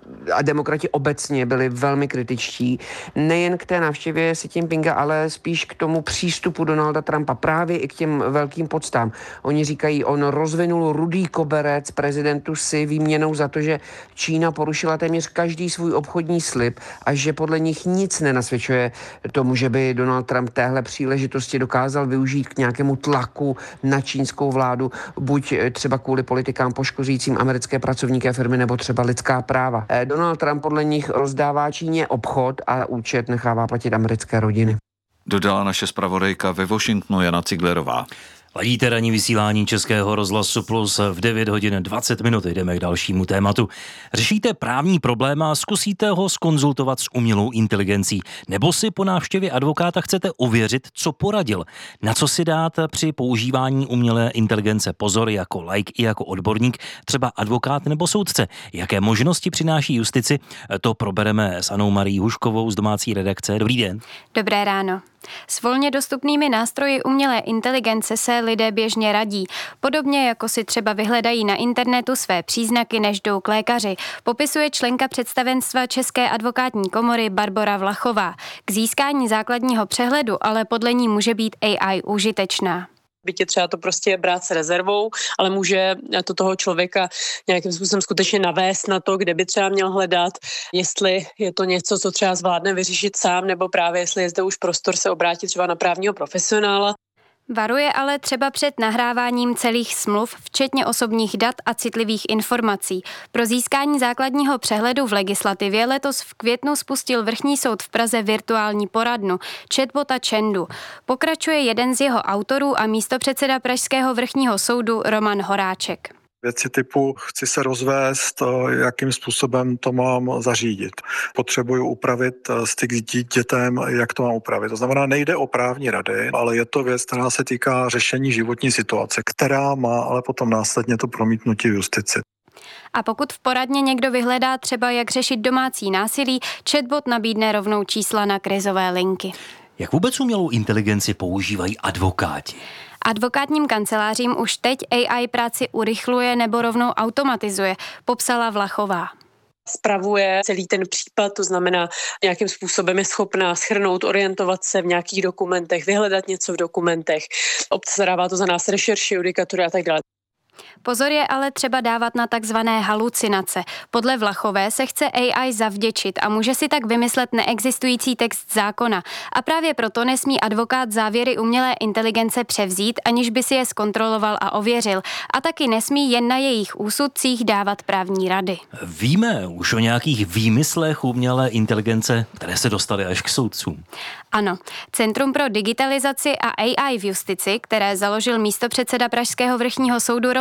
a demokrati obecně byli velmi kritičtí. Nejen k té návštěvě Xi Jinpinga, ale spíš k tomu přístupu Donalda Trumpa právě i k těm velkým poctám. Oni říkají, on rozvinul rudý koberec prezidentu Xi výměnou za to, že Čína porušila téměř každý svůj obchodní slib a že podle nich nic nenasvědčuje tomu, že by Donald Trump téhle příležitosti dokázal využít k nějakému tlaku na čínskou vládu, buď třeba kvůli politikám poškozujícím americké pracovníky a firmy nebo třeba lidská práva. Donald Trump podle nich rozdává Číně obchod a účet nechává platit americké rodiny. Dodala naše zpravodajka ve Washingtonu Jana Ciglerová. Ladíte ranní vysílání Českého rozhlasu Plus v devět hodin dvacet minut. Jdeme k dalšímu tématu. Řešíte právní problém a zkusíte ho zkonzultovat s umělou inteligencí. Nebo si po návštěvě advokáta chcete ověřit, co poradil. Na co si dát při používání umělé inteligence pozor jako laik i jako odborník, třeba advokát nebo soudce. Jaké možnosti přináší justici? To probereme s Anou Marí Huškovou z domácí redakce. Dobrý den. Dobré ráno. S volně dostupnými nástroji umělé inteligence se lidé běžně radí. Podobně jako si třeba vyhledají na internetu své příznaky, než jdou k lékaři, popisuje členka představenstva České advokátní komory Barbora Vlachová. K získání základního přehledu ale podle ní může být A I užitečná. Byť je třeba to prostě brát s rezervou, ale může to toho člověka nějakým způsobem skutečně navést na to, kde by třeba měl hledat, jestli je to něco, co třeba zvládne vyřešit sám, nebo právě jestli je zde už prostor se obrátit třeba na právního profesionála. Varuje ale třeba před nahráváním celých smluv, včetně osobních dat a citlivých informací. Pro získání základního přehledu v legislativě letos v květnu spustil Vrchní soud v Praze virtuální poradnu chatbota Čendu. Pokračuje jeden z jeho autorů a místopředseda Pražského vrchního soudu Roman Horáček. Věci typu chci se rozvést, jakým způsobem to mám zařídit. Potřebuju upravit styk s dítětem, jak to mám upravit. To znamená, nejde o právní rady, ale je to věc, která se týká řešení životní situace, která má ale potom následně to promítnutí v justici. A pokud v poradně někdo vyhledá třeba, jak řešit domácí násilí, chatbot nabídne rovnou čísla na krizové linky. Jak vůbec umělou inteligenci používají advokáti? Advokátním kancelářím už teď A I práci urychluje nebo rovnou automatizuje, popsala Vlachová. Spravuje celý ten případ, to znamená, nějakým způsobem je schopná shrnout, orientovat se v nějakých dokumentech, vyhledat něco v dokumentech, obstarává to za nás rešerši, judikatury a tak dále. Pozor je ale třeba dávat na takzvané halucinace. Podle Vlachové se chce A I zavděčit a může si tak vymyslet neexistující text zákona. A právě proto nesmí advokát závěry umělé inteligence převzít, aniž by si je zkontroloval a ověřil. A taky nesmí jen na jejich úsudcích dávat právní rady. Víme už o nějakých výmyslech umělé inteligence, které se dostaly až k soudcům. Ano, Centrum pro digitalizaci a A I v justici, které založil místopředseda Pražského vrchního soudu Roman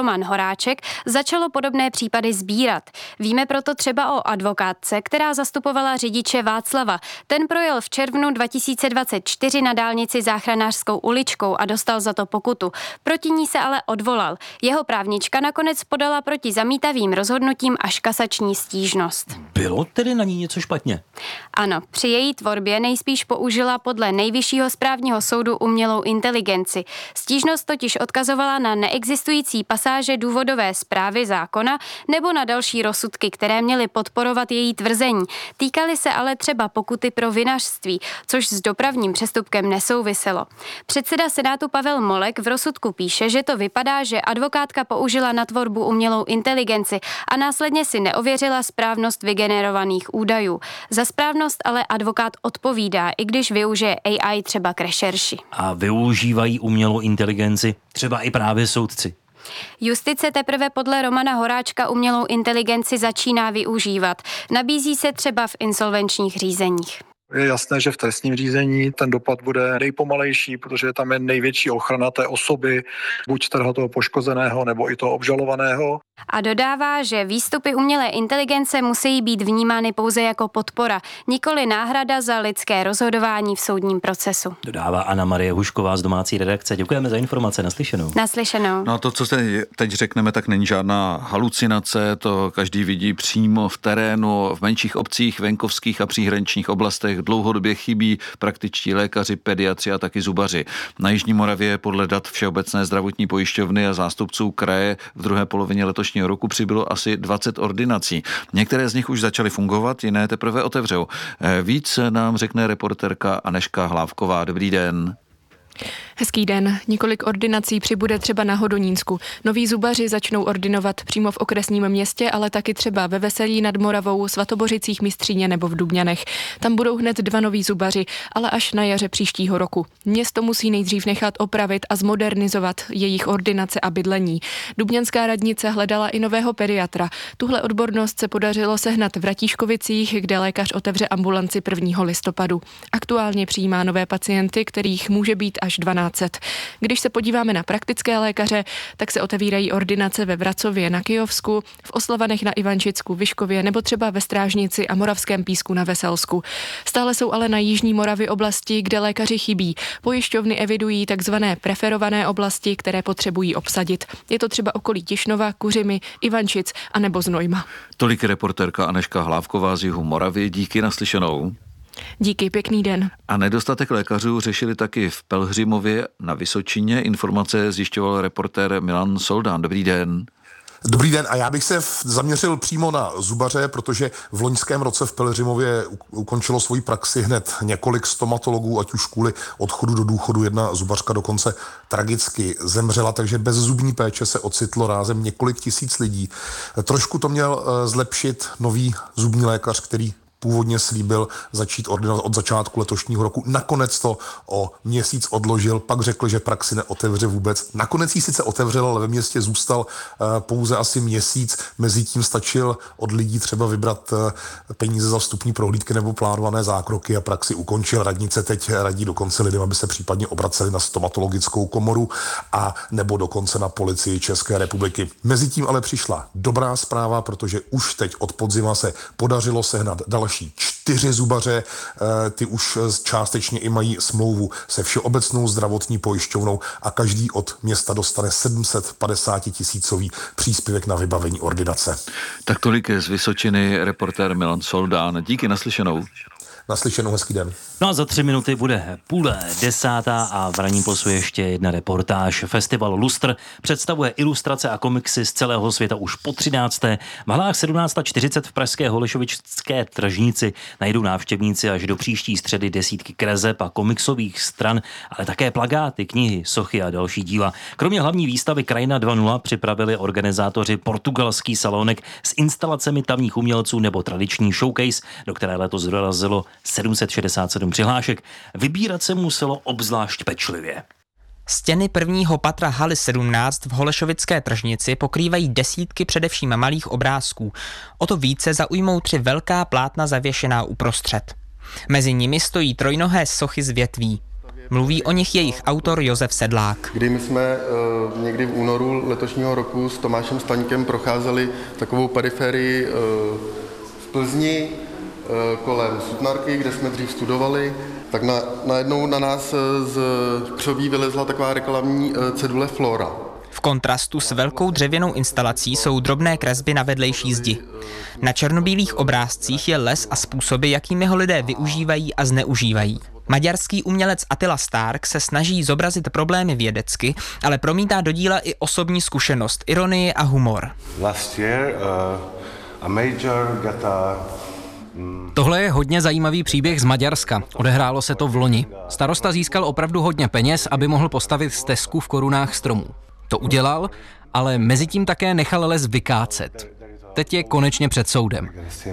Roman Horáček, začalo podobné případy sbírat. Víme proto třeba o advokátce, která zastupovala řidiče Václava. Ten projel v červnu dva tisíce dvacet čtyři na dálnici Záchranářskou uličkou a dostal za to pokutu. Proti ní se ale odvolal. Jeho právnička nakonec podala proti zamítavým rozhodnutím až kasační stížnost. Bylo tedy na ní něco špatně? Ano, při její tvorbě nejspíš použila podle Nejvyššího správního soudu umělou inteligenci. Stížnost totiž odkazovala na neexistující pasáže důvodové zprávy zákona nebo na další rozsudky, které měly podporovat její tvrzení. Týkaly se ale třeba pokuty pro vinařství, což s dopravním přestupkem nesouviselo. Předseda Senátu Pavel Molek v rozsudku píše, že to vypadá, že advokátka použila na tvorbu umělou inteligenci a následně si neověřila správnost vygenerovaných údajů. Za správnost ale advokát odpovídá, i když využije A I třeba k rešerši. A využívají umělou inteligenci třeba i právě soudci. Justice teprve podle Romana Horáčka umělou inteligenci začíná využívat. Nabízí se třeba v insolvenčních řízeních. Je jasné, že v trestním řízení ten dopad bude nejpomalejší, protože tam je největší ochrana té osoby, buď toho toho poškozeného, nebo i toho obžalovaného. A dodává, že výstupy umělé inteligence musí být vnímány pouze jako podpora, nikoli náhrada za lidské rozhodování v soudním procesu. Dodává Anna Marie Hušková z domácí redakce. Děkujeme za informace, naslyšenou. Naslyšenou. No a to, co teď, teď řekneme, tak není žádná halucinace, to každý vidí přímo v terénu, v menších obcích, venkovských a příhraničních oblastech dlouhodobě chybí praktičtí lékaři, pediatři a taky zubaři. Na Jižní Moravě podle dat Všeobecné zdravotní pojišťovny a zástupců kraje v druhé polovině letošního roku přibylo asi dvacet ordinací. Některé z nich už začaly fungovat, jiné teprve otevřou. Víc nám řekne reportérka Anežka Hlávková. Dobrý den. Hezký den. Několik ordinací přibude třeba na Hodonínsku. Noví zubaři začnou ordinovat přímo v okresním městě, ale taky třeba ve Veselí nad Moravou, Svatobořicích, Mistříně nebo v Dubňanech. Tam budou hned dva noví zubaři, ale až na jaře příštího roku. Město musí nejdřív nechat opravit a zmodernizovat jejich ordinace a bydlení. Dubňanská radnice hledala i nového pediatra. Tuhle odbornost se podařilo sehnat v Ratíškovicích, kde lékař otevře ambulanci prvního listopadu. Aktuálně přijímá nové pacienty, kterých může být až dvanáct set. Když se podíváme na praktické lékaře, tak se otevírají ordinace ve Vracově na Kyjovsku, v Oslavanech na Ivančicku, Vyškově nebo třeba ve Strážnici a Moravském Písku na Veselsku. Stále jsou ale na Jižní Moravě oblasti, kde lékaři chybí. Pojišťovny evidují takzvané preferované oblasti, které potřebují obsadit. Je to třeba okolí Tišnova, Kuřimy, Ivančic a nebo Znojma. Tolik reportérka Anežka Hlávková z jihu Moravy. Díky, naslyšenou. Díky, pěkný den. A nedostatek lékařů řešili taky v Pelhřimově na Vysočině. Informace zjišťoval reportér Milan Soldán. Dobrý den. Dobrý den a já bych se zaměřil přímo na zubaře, protože v loňském roce v Pelhřimově ukončilo svoji praxi hned několik stomatologů, ať už kvůli odchodu do důchodu, jedna zubařka dokonce tragicky zemřela, takže bez zubní péče se ocitlo rázem několik tisíc lidí. Trošku to měl zlepšit nový zubní lékař, který původně slíbil začít ordinovat od začátku letošního roku. Nakonec to o měsíc odložil, pak řekl, že praxi neotevře vůbec. Nakonec ji sice otevřel, ale ve městě zůstal pouze asi měsíc. Mezitím stačil od lidí třeba vybrat peníze za vstupní prohlídky nebo plánované zákroky a praxi ukončil. Radnice teď radí dokonce lidem, aby se případně obraceli na stomatologickou komoru a nebo dokonce na policii České republiky. Mezitím ale přišla dobrá zpráva, protože už teď od podzima se podařilo sehnat další čtyři zubaře, ty už částečně i mají smlouvu se Všeobecnou zdravotní pojišťovnou a každý od města dostane sedm set padesát tisícový příspěvek na vybavení ordinace. Tak tolik z Vysočiny reportér Milan Soldán. Díky, naslyšenou. Naslyšenou, hezký den. No a za tři minuty bude půl desátá a v ranním posu ještě jedna reportáž. Festival Lustr představuje ilustrace a komiksy z celého světa už po třinácté. V halách sedmnáct čtyřicet v pražské Holešovické tržnici najdou návštěvníci až do příští středy desítky kreseb a komiksových stran, ale také plakáty, knihy, sochy a další díla. Kromě hlavní výstavy Krajina dva nula připravili organizátoři portugalský salonek s instalacemi tamních umělců nebo tradiční showcase, do které letos dorazilo sedm set šedesát sedm přihlášek. Vybírat se muselo obzvlášť pečlivě. Stěny prvního patra haly sedmnáct v Holešovické tržnici pokrývají desítky především malých obrázků. O to více zaujmou tři velká plátna zavěšená uprostřed. Mezi nimi stojí trojnohé sochy z větví. Mluví o nich jejich autor Josef Sedlák. Kdy my jsme uh, někdy v únoru letošního roku s Tomášem Staňkem procházeli takovou periférii uh, v Plzni uh, kolem Sutnarky, kde jsme dřív studovali, tak na, najednou na nás z křoví vylezla taková reklamní uh, cedule Flora. V kontrastu s velkou dřevěnou instalací jsou drobné kresby na vedlejší zdi. Na černobílých obrázcích je les a způsoby, jakými ho lidé využívají a zneužívají. Maďarský umělec Attila Stark se snaží zobrazit problémy vědecky, ale promítá do díla i osobní zkušenost, ironii a humor. Last year, uh, a major got a Tohle je hodně zajímavý příběh z Maďarska. Odehrálo se to v loni. Starosta získal opravdu hodně peněz, aby mohl postavit stezku v korunách stromů. To udělal, ale mezitím také nechal les vykácet. Teď je konečně před soudem.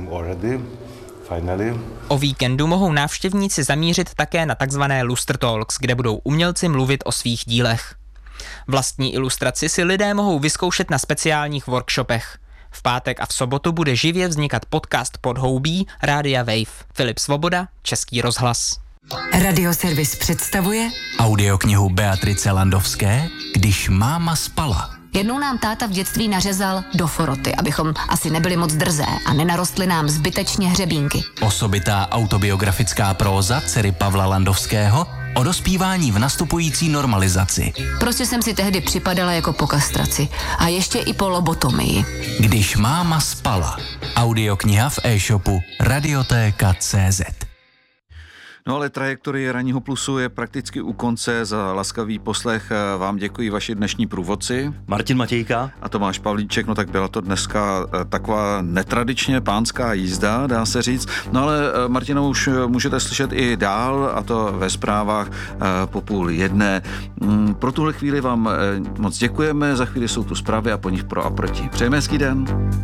O víkendu mohou návštěvníci zamířit také na takzvané Lustr Talks, kde budou umělci mluvit o svých dílech. Vlastní ilustraci si lidé mohou vyzkoušet na speciálních workshopech. V pátek a v sobotu bude živě vznikat podcast Podhoubí Rádia Wave. Filip Svoboda, Český rozhlas. Radioservis představuje audioknihu Beatrice Landovské Když máma spala. Jednou nám táta v dětství nařezal do foroty, abychom asi nebyli moc drzé a nenarostly nám zbytečně hřebínky. Osobitá autobiografická próza dcery Pavla Landovského o dospívání v nastupující normalizaci. Prostě jsem si tehdy připadala jako po kastraci a ještě i po lobotomii. Když máma spala. Audiokniha v e-shopu radiotéka tečka cé zet. No ale trajektorie Ranního plusu je prakticky u konce. Za laskavý poslech vám děkuji vaši dnešní průvodci. Martin Matějka. A Tomáš Pavlíček. No tak byla to dneska taková netradičně pánská jízda, dá se říct. No ale Martina už můžete slyšet i dál, a to ve zprávách po půl jedné. Pro tuhle chvíli vám moc děkujeme. Za chvíli jsou tu zprávy a po nich pro a proti. Přejeme hezký den.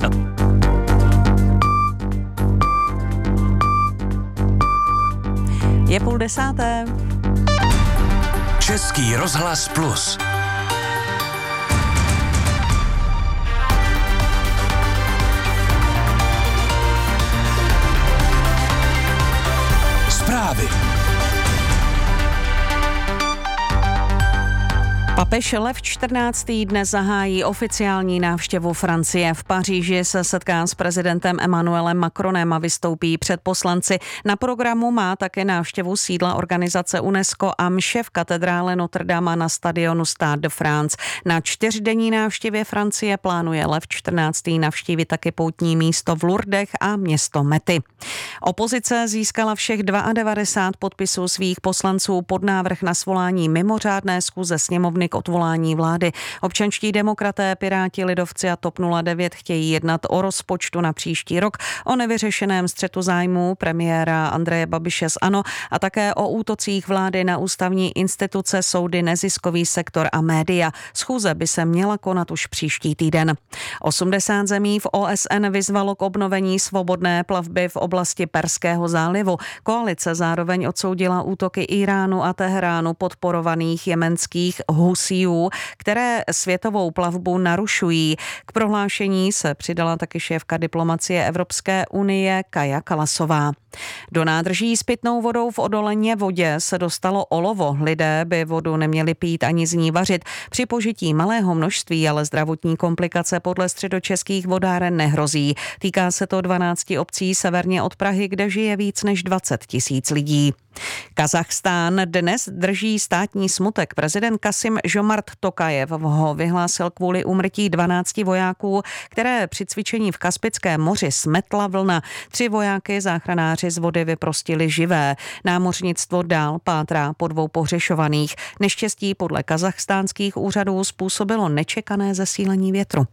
Je půl desáté. Český rozhlas plus. Zprávy. Papež Lev čtrnáctý dnes zahájí oficiální návštěvu Francie. V Paříži se setká s prezidentem Emmanuelem Macronem a vystoupí před poslanci. Na programu má také návštěvu sídla organizace UNESCO a mše v katedrále Notre Dame na stadionu Stade de France. Na čtyřdenní návštěvě Francie plánuje Lev čtrnáctý navštívit taky poutní místo v Lourdech a město Mety. Opozice získala všech devadesát dva podpisů svých poslanců pod návrh na svolání mimořádné schůze sněmovny k odvolání vlády. Občanští demokraté, Piráti, lidovci a TOP nula devět chtějí jednat o rozpočtu na příští rok, o nevyřešeném střetu zájmů premiéra Andreje Babiše z ANO a také o útocích vlády na ústavní instituce, soudy, neziskový sektor a média. Schůze by se měla konat už příští týden. osmdesát zemí v O S N vyzvalo k obnovení svobodné plavby v oblasti Perského zálivu. Koalice zároveň odsoudila útoky Iránu a Teheránu podporovaných jemenských Husijů, které světovou plavbu narušují. K prohlášení se přidala taky šéfka diplomacie Evropské unie Kaja Kalasová. Do nádrží s pitnou vodou v Odoleně vodě se dostalo olovo. Lidé by vodu neměli pít ani z ní vařit. Při požití malého množství ale zdravotní komplikace podle středočeských vodáren nehrozí. Týká se to dvanácti obcí severně od Prahy, kde žije víc než dvacet tisíc lidí. Kazachstán dnes drží státní smutek. Prezident Kasim Žomart Tokajev ho vyhlásil kvůli úmrtí dvanácti vojáků, které při cvičení v Kaspickém moři smetla vlna. Tři vojáky záchranáři z vody vyprostili živé. Námořnictvo dál pátrá po dvou pohřešovaných. Neštěstí podle kazachstánských úřadů způsobilo nečekané zesílení větru.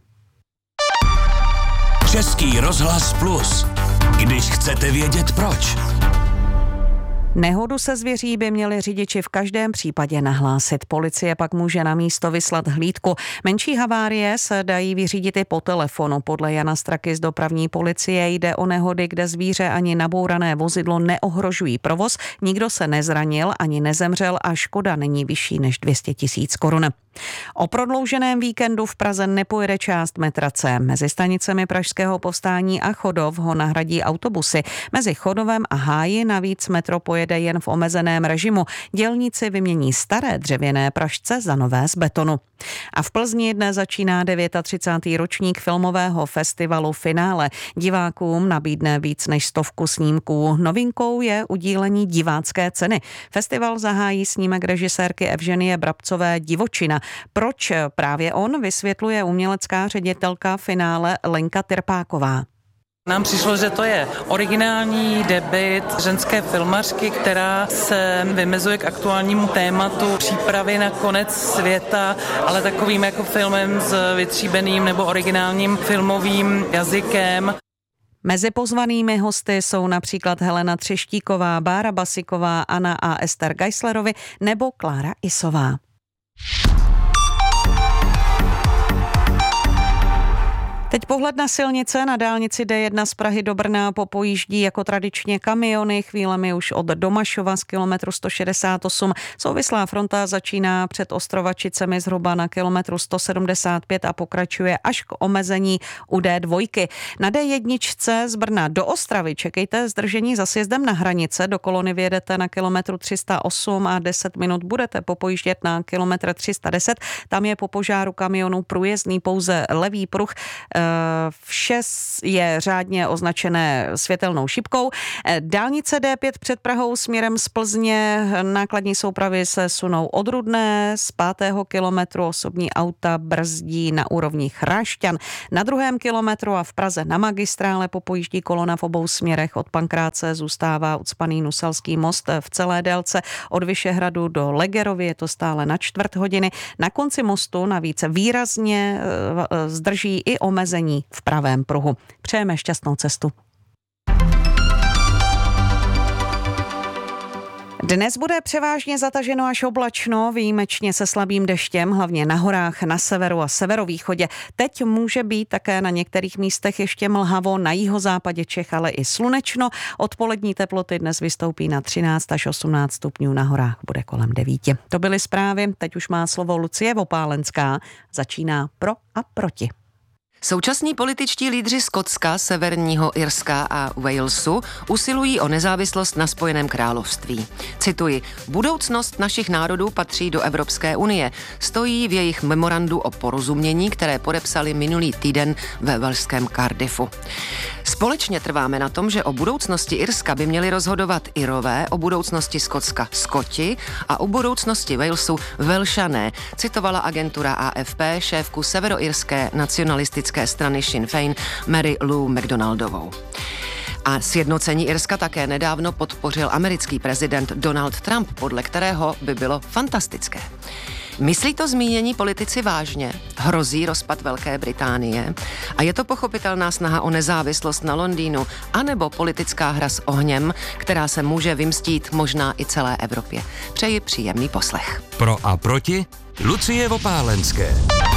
Český rozhlas plus. Když chcete vědět proč. Nehodu se zvěří by měli řidiči v každém případě nahlásit. Policie pak může na místo vyslat hlídku. Menší havárie se dají vyřídit i po telefonu. Podle Jana Straky z dopravní policie jde o nehody, kde zvíře ani nabourané vozidlo neohrožují provoz, nikdo se nezranil ani nezemřel a škoda není vyšší než dvě stě tisíc korun. O prodlouženém víkendu v Praze nepojede část metra C. Mezi stanicemi Pražského povstání a Chodov ho nahradí autobusy. Mezi Chodovem a Háji navíc metro pojede pojede jen v omezeném režimu. Dělníci vymění staré dřevěné pražce za nové z betonu. A v Plzni dnes začíná třicátý devátý ročník filmového festivalu Finále. Divákům nabídne víc než stovku snímků. Novinkou je udílení divácké ceny. Festival zahájí snímek režisérky Evženie Brabcové Divočina. Proč právě on, vysvětluje umělecká ředitelka Finále Lenka Tyrpáková. Nám přišlo, že to je originální debut ženské filmařky, která se vymezuje k aktuálnímu tématu přípravy na konec světa, ale takovým jako filmem s vytříbeným nebo originálním filmovým jazykem. Mezi pozvanými hosty jsou například Helena Třeštíková, Bára Basiková, Anna a Ester Geislerovi nebo Klára Isová. Teď pohled na silnice. Na dálnici D jedna z Prahy do Brna popojíždí jako tradičně kamiony, chvílemi už od Domašova z kilometru sto šedesát osm. Souvislá fronta začíná před Ostrovačicemi zhruba na kilometru sto sedmdesát pět a pokračuje až k omezení u D dva. Na D jedna z Brna do Ostravy čekejte zdržení za sjezdem na hranice. Do kolony vyjedete na kilometru tři sta osm a deset minut budete popojíždět na kilometr tři sta deset. Tam je po požáru kamionu průjezdný pouze levý pruh. Vše je řádně označené světelnou šipkou. Dálnice D pět před Prahou směrem z Plzně. Nákladní soupravy se sunou od Rudné. Z pátého kilometru osobní auta brzdí na úrovni Chrášťan. Na druhém kilometru a v Praze na magistrále popojíždí kolona v obou směrech. Od Pankráce zůstává ucpaný Nuselský most v celé délce. Od Vyšehradu do Legerovy je to stále na čtvrt hodiny. Na konci mostu navíc výrazně zdrží i omezení v pravém pruhu. Přejeme šťastnou cestu. Dnes bude převážně zataženo až oblačno, výjimečně se slabým deštěm, hlavně na horách, na severu a severovýchodě. Teď může být také na některých místech ještě mlhavo, na jihozápadě Čech, ale i slunečno. Odpolední teploty dnes vystoupí na třináct až osmnáct stupňů, na horách bude kolem devět. To byly zprávy, teď už má slovo Lucie Vopálenská. Začíná Pro a proti. Současní političtí lídři Skotska, Severního Irska a Walesu usilují o nezávislost na Spojeném království. Cituji, budoucnost našich národů patří do Evropské unie, stojí v jejich memorandu o porozumění, které podepsali minulý týden ve velšském Cardiffu. Společně trváme na tom, že o budoucnosti Irska by měli rozhodovat Irové, o budoucnosti Skotska Skoti a o budoucnosti Walesu Velšané, citovala agentura A F P šéfku severoirské nacionalistické strany Sinn Féin Mary Lou McDonaldovou. A sjednocení Irska také nedávno podpořil americký prezident Donald Trump, podle kterého by bylo fantastické. Myslí to zmínění politici vážně? Hrozí rozpad Velké Británie? A je to pochopitelná snaha o nezávislost na Londýnu, anebo politická hra s ohněm, která se může vymstít možná i celé Evropě? Přeji příjemný poslech. Pro a proti Lucie Vopálenské.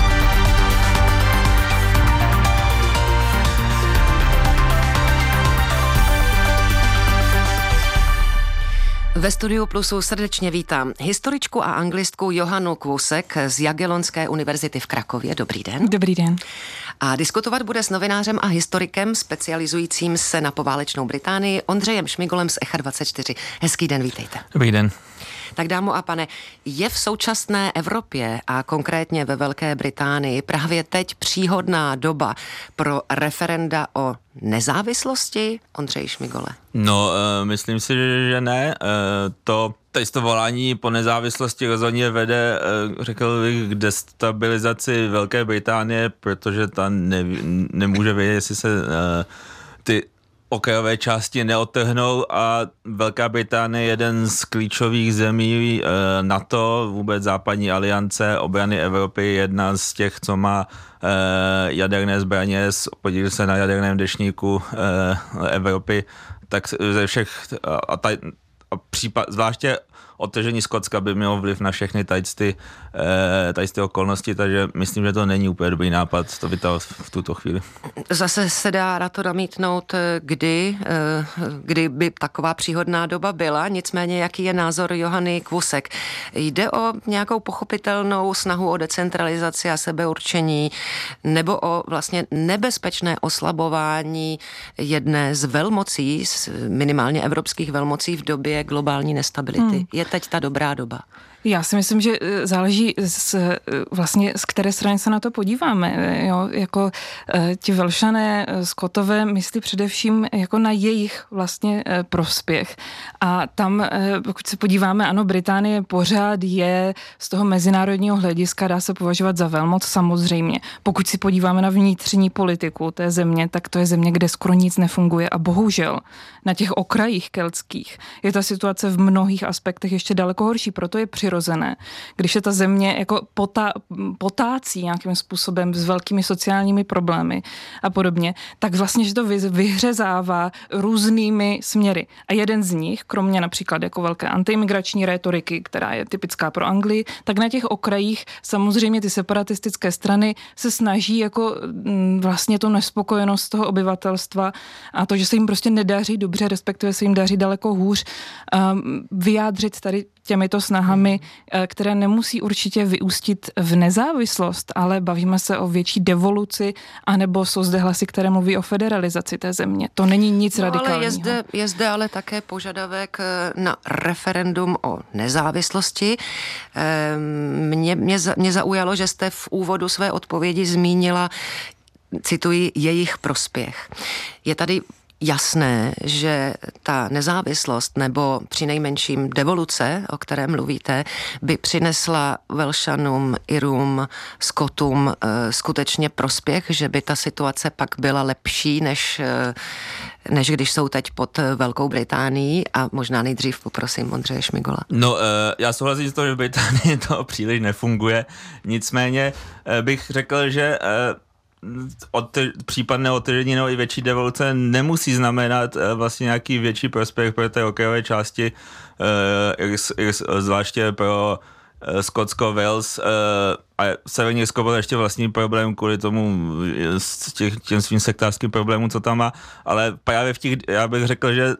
Ve studiu Plusu srdečně vítám historičku a anglistku Johanu Kvusek z Jagellonské univerzity v Krakově. Dobrý den. Dobrý den. A diskutovat bude s novinářem a historikem specializujícím se na poválečnou Británii Ondřejem Šmigolem z Echa dvacet čtyři. Hezký den, vítejte. Dobrý den. Tak dámo a pane, je v současné Evropě a konkrétně ve Velké Británii právě teď příhodná doba pro referenda o nezávislosti? Ondřej Šmigole. No, uh, myslím si, že ne. Uh, to to volání po nezávislosti rozhodně vede, uh, řekl bych, k destabilizaci Velké Británie, protože ta ne, nemůže vědět, jestli se uh, ty okrajové části neodtrhnou a Velká Británie je jeden z klíčových zemí e, NATO, vůbec západní aliance, obrany Evropy, jedna z těch, co má e, jaderné zbraně, podílí se na jaderném deštníku e, Evropy, tak ze všech a, ta, a případ, zvláště odtržení Skotska by mělo vliv na všechny tady ty, tady ty okolnosti, takže myslím, že to není úplně dobrý nápad to vytahovat v tuto chvíli. Zase se dá na to namítnout, kdy, kdy by taková příhodná doba byla, nicméně jaký je názor Johany Kvusek. Jde o nějakou pochopitelnou snahu o decentralizaci a sebeurčení nebo o vlastně nebezpečné oslabování jedné z velmocí, minimálně evropských velmocí v době globální nestability. Hmm. Je teď ta dobrá doba? Já si myslím, že záleží z, vlastně z které strany se na to podíváme. Jo? Jako ti Velšané, Skotové myslí především jako na jejich vlastně prospěch. A tam, pokud se podíváme, ano, Británie pořád je z toho mezinárodního hlediska, dá se považovat za velmoc samozřejmě. Pokud si podíváme na vnitřní politiku té země, tak to je země, kde skoro nic nefunguje a bohužel na těch okrajích keltských je ta situace v mnohých aspektech ještě daleko horší, proto je přirozené, když se ta země jako potá, potácí nějakým způsobem s velkými sociálními problémy a podobně, tak vlastně, že to vyhřezává různými směry. A jeden z nich, kromě například jako velké antiimigrační rétoriky, která je typická pro Anglii, tak na těch okrajích samozřejmě ty separatistické strany se snaží jako vlastně tu nespokojenost toho obyvatelstva a to, že se jim prostě nedaří dobře, respektive se jim daří daleko hůř, vyjádřit tady těmito snahami, které nemusí určitě vyústit v nezávislost, ale bavíme se o větší devoluci, anebo jsou zde hlasy, které mluví o federalizaci té země. To není nic no, radikálního. Ale je zde, je zde ale také požadavek na referendum o nezávislosti. Mě, mě, mě zaujalo, že jste v úvodu své odpovědi zmínila, cituji, jejich prospěch. Je tady jasné, že ta nezávislost nebo přinejmenším devoluce, o které mluvíte, by přinesla Velšanům, Irům, Skotům e, skutečně prospěch, že by ta situace pak byla lepší, než, e, než když jsou teď pod Velkou Británií a možná nejdřív poprosím Ondřeje Šmigola. No, e, já souhlasím s tím, že v Británii to příliš nefunguje, nicméně e, bych řekl, že e, Od, případné otevření nebo i větší devoluce nemusí znamenat e, vlastně nějaký větší prospěch pro té okrajové části, e, zvláště pro e, Skotsko, Wales e, a Severní Irsko byl ještě vlastní problém kvůli tomu s těch, těm svým sektářským problémům, co tam má, ale právě v těch, já bych řekl, že e,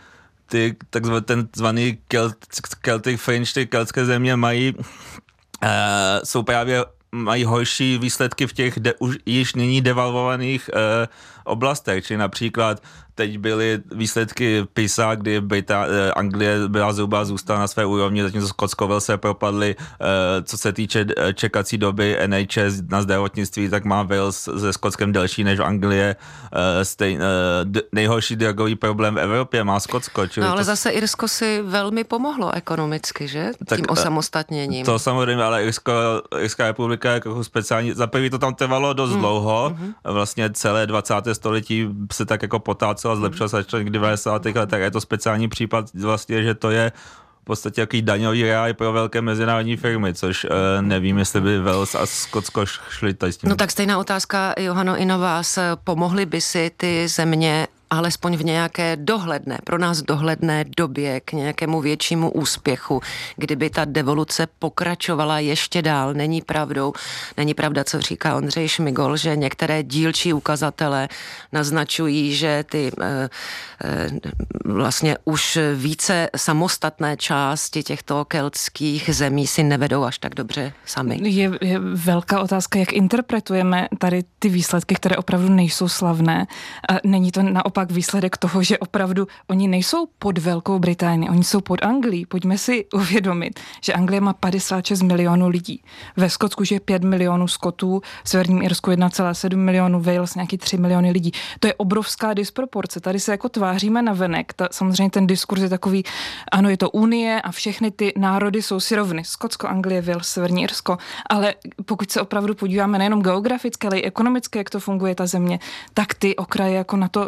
ty takzvaný ten zvaný Celt, Celtic Fringe, ty keltské země mají, e, jsou právě mají horší výsledky v těch de, už již nyní devalvovaných e, oblastech, či například teď byly výsledky PISA, kdy Brita, e, Anglie byla zhruba zůstala na své úrovni, zatímco Skotsko Wales se propadly, e, co se týče čekací doby N H S na zdravotnictví, tak má Wales se Skotskem delší než Anglie, e, stej, e, d, nejhorší drogový problém v Evropě má Skotsko. No ale to, zase Irsko si velmi pomohlo ekonomicky, že? Tak, tím osamostatněním. To samozřejmě, ale Irsko, Irská republika jako speciální, za první to tam trvalo dost mm. dlouho, mm. vlastně celé dvacáté století se tak jako potácelo a zlepšilo se až v devadesátých letech. Je to speciální případ vlastně, že to je v podstatě jaký daňový ráj pro velké mezinárodní firmy, což e, nevím, jestli by Wales a Skotsko šli tady s tím. No tak stejná otázka, Johano, i na vás. Pomohly by si ty země alespoň v nějaké dohledné, pro nás dohledné době k nějakému většímu úspěchu, kdyby ta devoluce pokračovala ještě dál. Není pravdou, není pravda, co říká Ondřej Šmigol, že některé dílčí ukazatele naznačují, že ty e, e, vlastně už více samostatné části těchto keltských zemí si nevedou až tak dobře sami. Je, je velká otázka, jak interpretujeme tady ty výsledky, které opravdu nejsou slavné. A není to naopak výsledek toho, že opravdu oni nejsou pod Velkou Británii, oni jsou pod Anglií. Pojďme si uvědomit, že Anglie má padesát šest milionů lidí. Ve Skotsku je pět milionů Skotů, v Severním Irsku jedna celá sedm milionů, Wales nějaký tři miliony lidí. To je obrovská disproporce. Tady se jako tváříme na venek. Ta, samozřejmě ten diskurs je takový, ano, je to Unie a všechny ty národy jsou si rovny. Skotsko, Anglie, Wales, Severní Irsko. Ale pokud se opravdu podíváme nejenom geograficky, ale i ekonomicky, jak to funguje ta země, tak ty okraje jako na to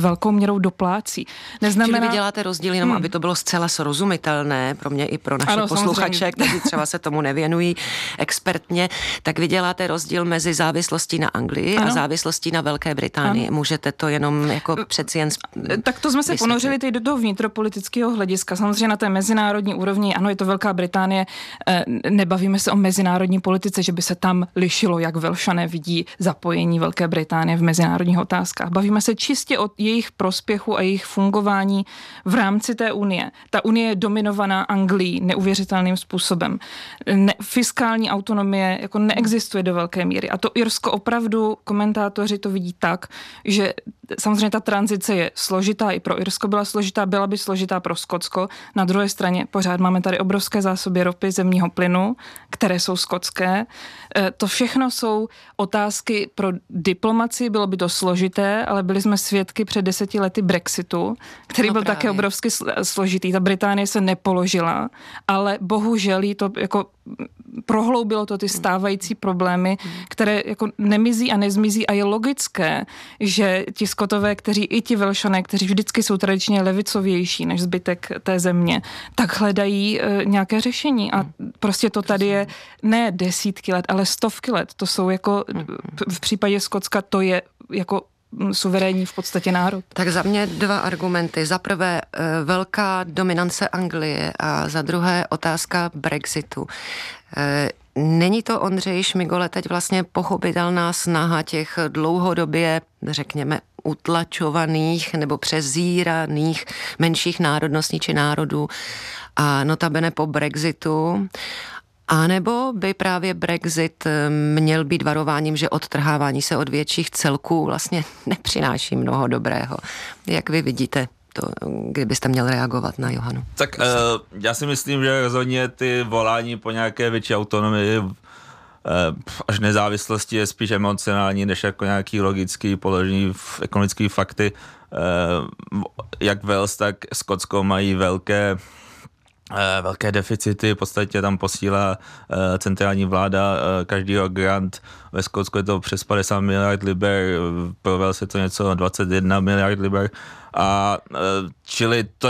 velkou měrou doplácí. Neznamená... Čili vy děláte rozdíl jenom, hmm. aby to bylo zcela srozumitelné pro mě i pro naše ano, posluchače, kteří třeba se tomu nevěnují expertně, tak vy děláte rozdíl mezi závislostí na Anglii ano. a závislostí na Velké Británii. Ano. Můžete to jenom jako přeci jen... Tak to jsme se ponořili teď do toho vnitropolitického hlediska. Samozřejmě na té mezinárodní úrovni, ano, je to Velká Británie, nebavíme se o mezinárodní politice, že by se tam lišilo, jak Velšané vidí zapojení Velké Británie v mezinárodních otázkách. Bavíme se čistě o jejich prospěchu a jejich fungování v rámci té unie. Ta unie je dominovaná Anglií neuvěřitelným způsobem. Ne, fiskální autonomie jako neexistuje do velké míry. A to Irsko opravdu, komentátoři to vidí tak, že samozřejmě ta tranzice je složitá, i pro Irsko byla složitá, byla by složitá pro Skotsko. Na druhé straně pořád máme tady obrovské zásoby ropy, zemního plynu, které jsou skotské. To všechno jsou otázky pro diplomaci, bylo by to složité, ale byli jsme svědky před deseti lety Brexitu, který no byl právě. také obrovsky složitý. Ta Británie se nepoložila, ale bohužel jí to jako prohloubilo to ty stávající problémy, které jako nemizí a nezmizí a je logické, že ti Skotové, kteří i ti Velšané, kteří vždycky jsou tradičně levicovější než zbytek té země, tak hledají e, nějaké řešení a prostě to tady je ne desítky let, ale stovky let. To jsou jako v případě Skotska to je jako suverénní v podstatě národ. Tak za mě dva argumenty. Za prvé velká dominance Anglie a za druhé otázka Brexitu. Není to, Ondřej Šmigole, teď vlastně pochopitelná snaha těch dlouhodobě, řekněme, utlačovaných nebo přezíraných menších národností či národů a notabene po Brexitu. A nebo by právě Brexit měl být varováním, že odtrhávání se od větších celků vlastně nepřináší mnoho dobrého. Jak vy vidíte to, kdybyste měl reagovat na Johanu? Tak uh, já si myslím, že rozhodně ty volání po nějaké větší autonomii uh, až nezávislosti je spíš emocionální, než jako nějaký logický položený ekonomický fakty. Uh, jak Wales, tak Skotsko mají velké velké deficity, v podstatě tam posílá centrální vláda každýho grant. Ve Skotsku je to přes padesát miliard liber, pro Wales je to něco dvacet jedna miliard liber. A čili to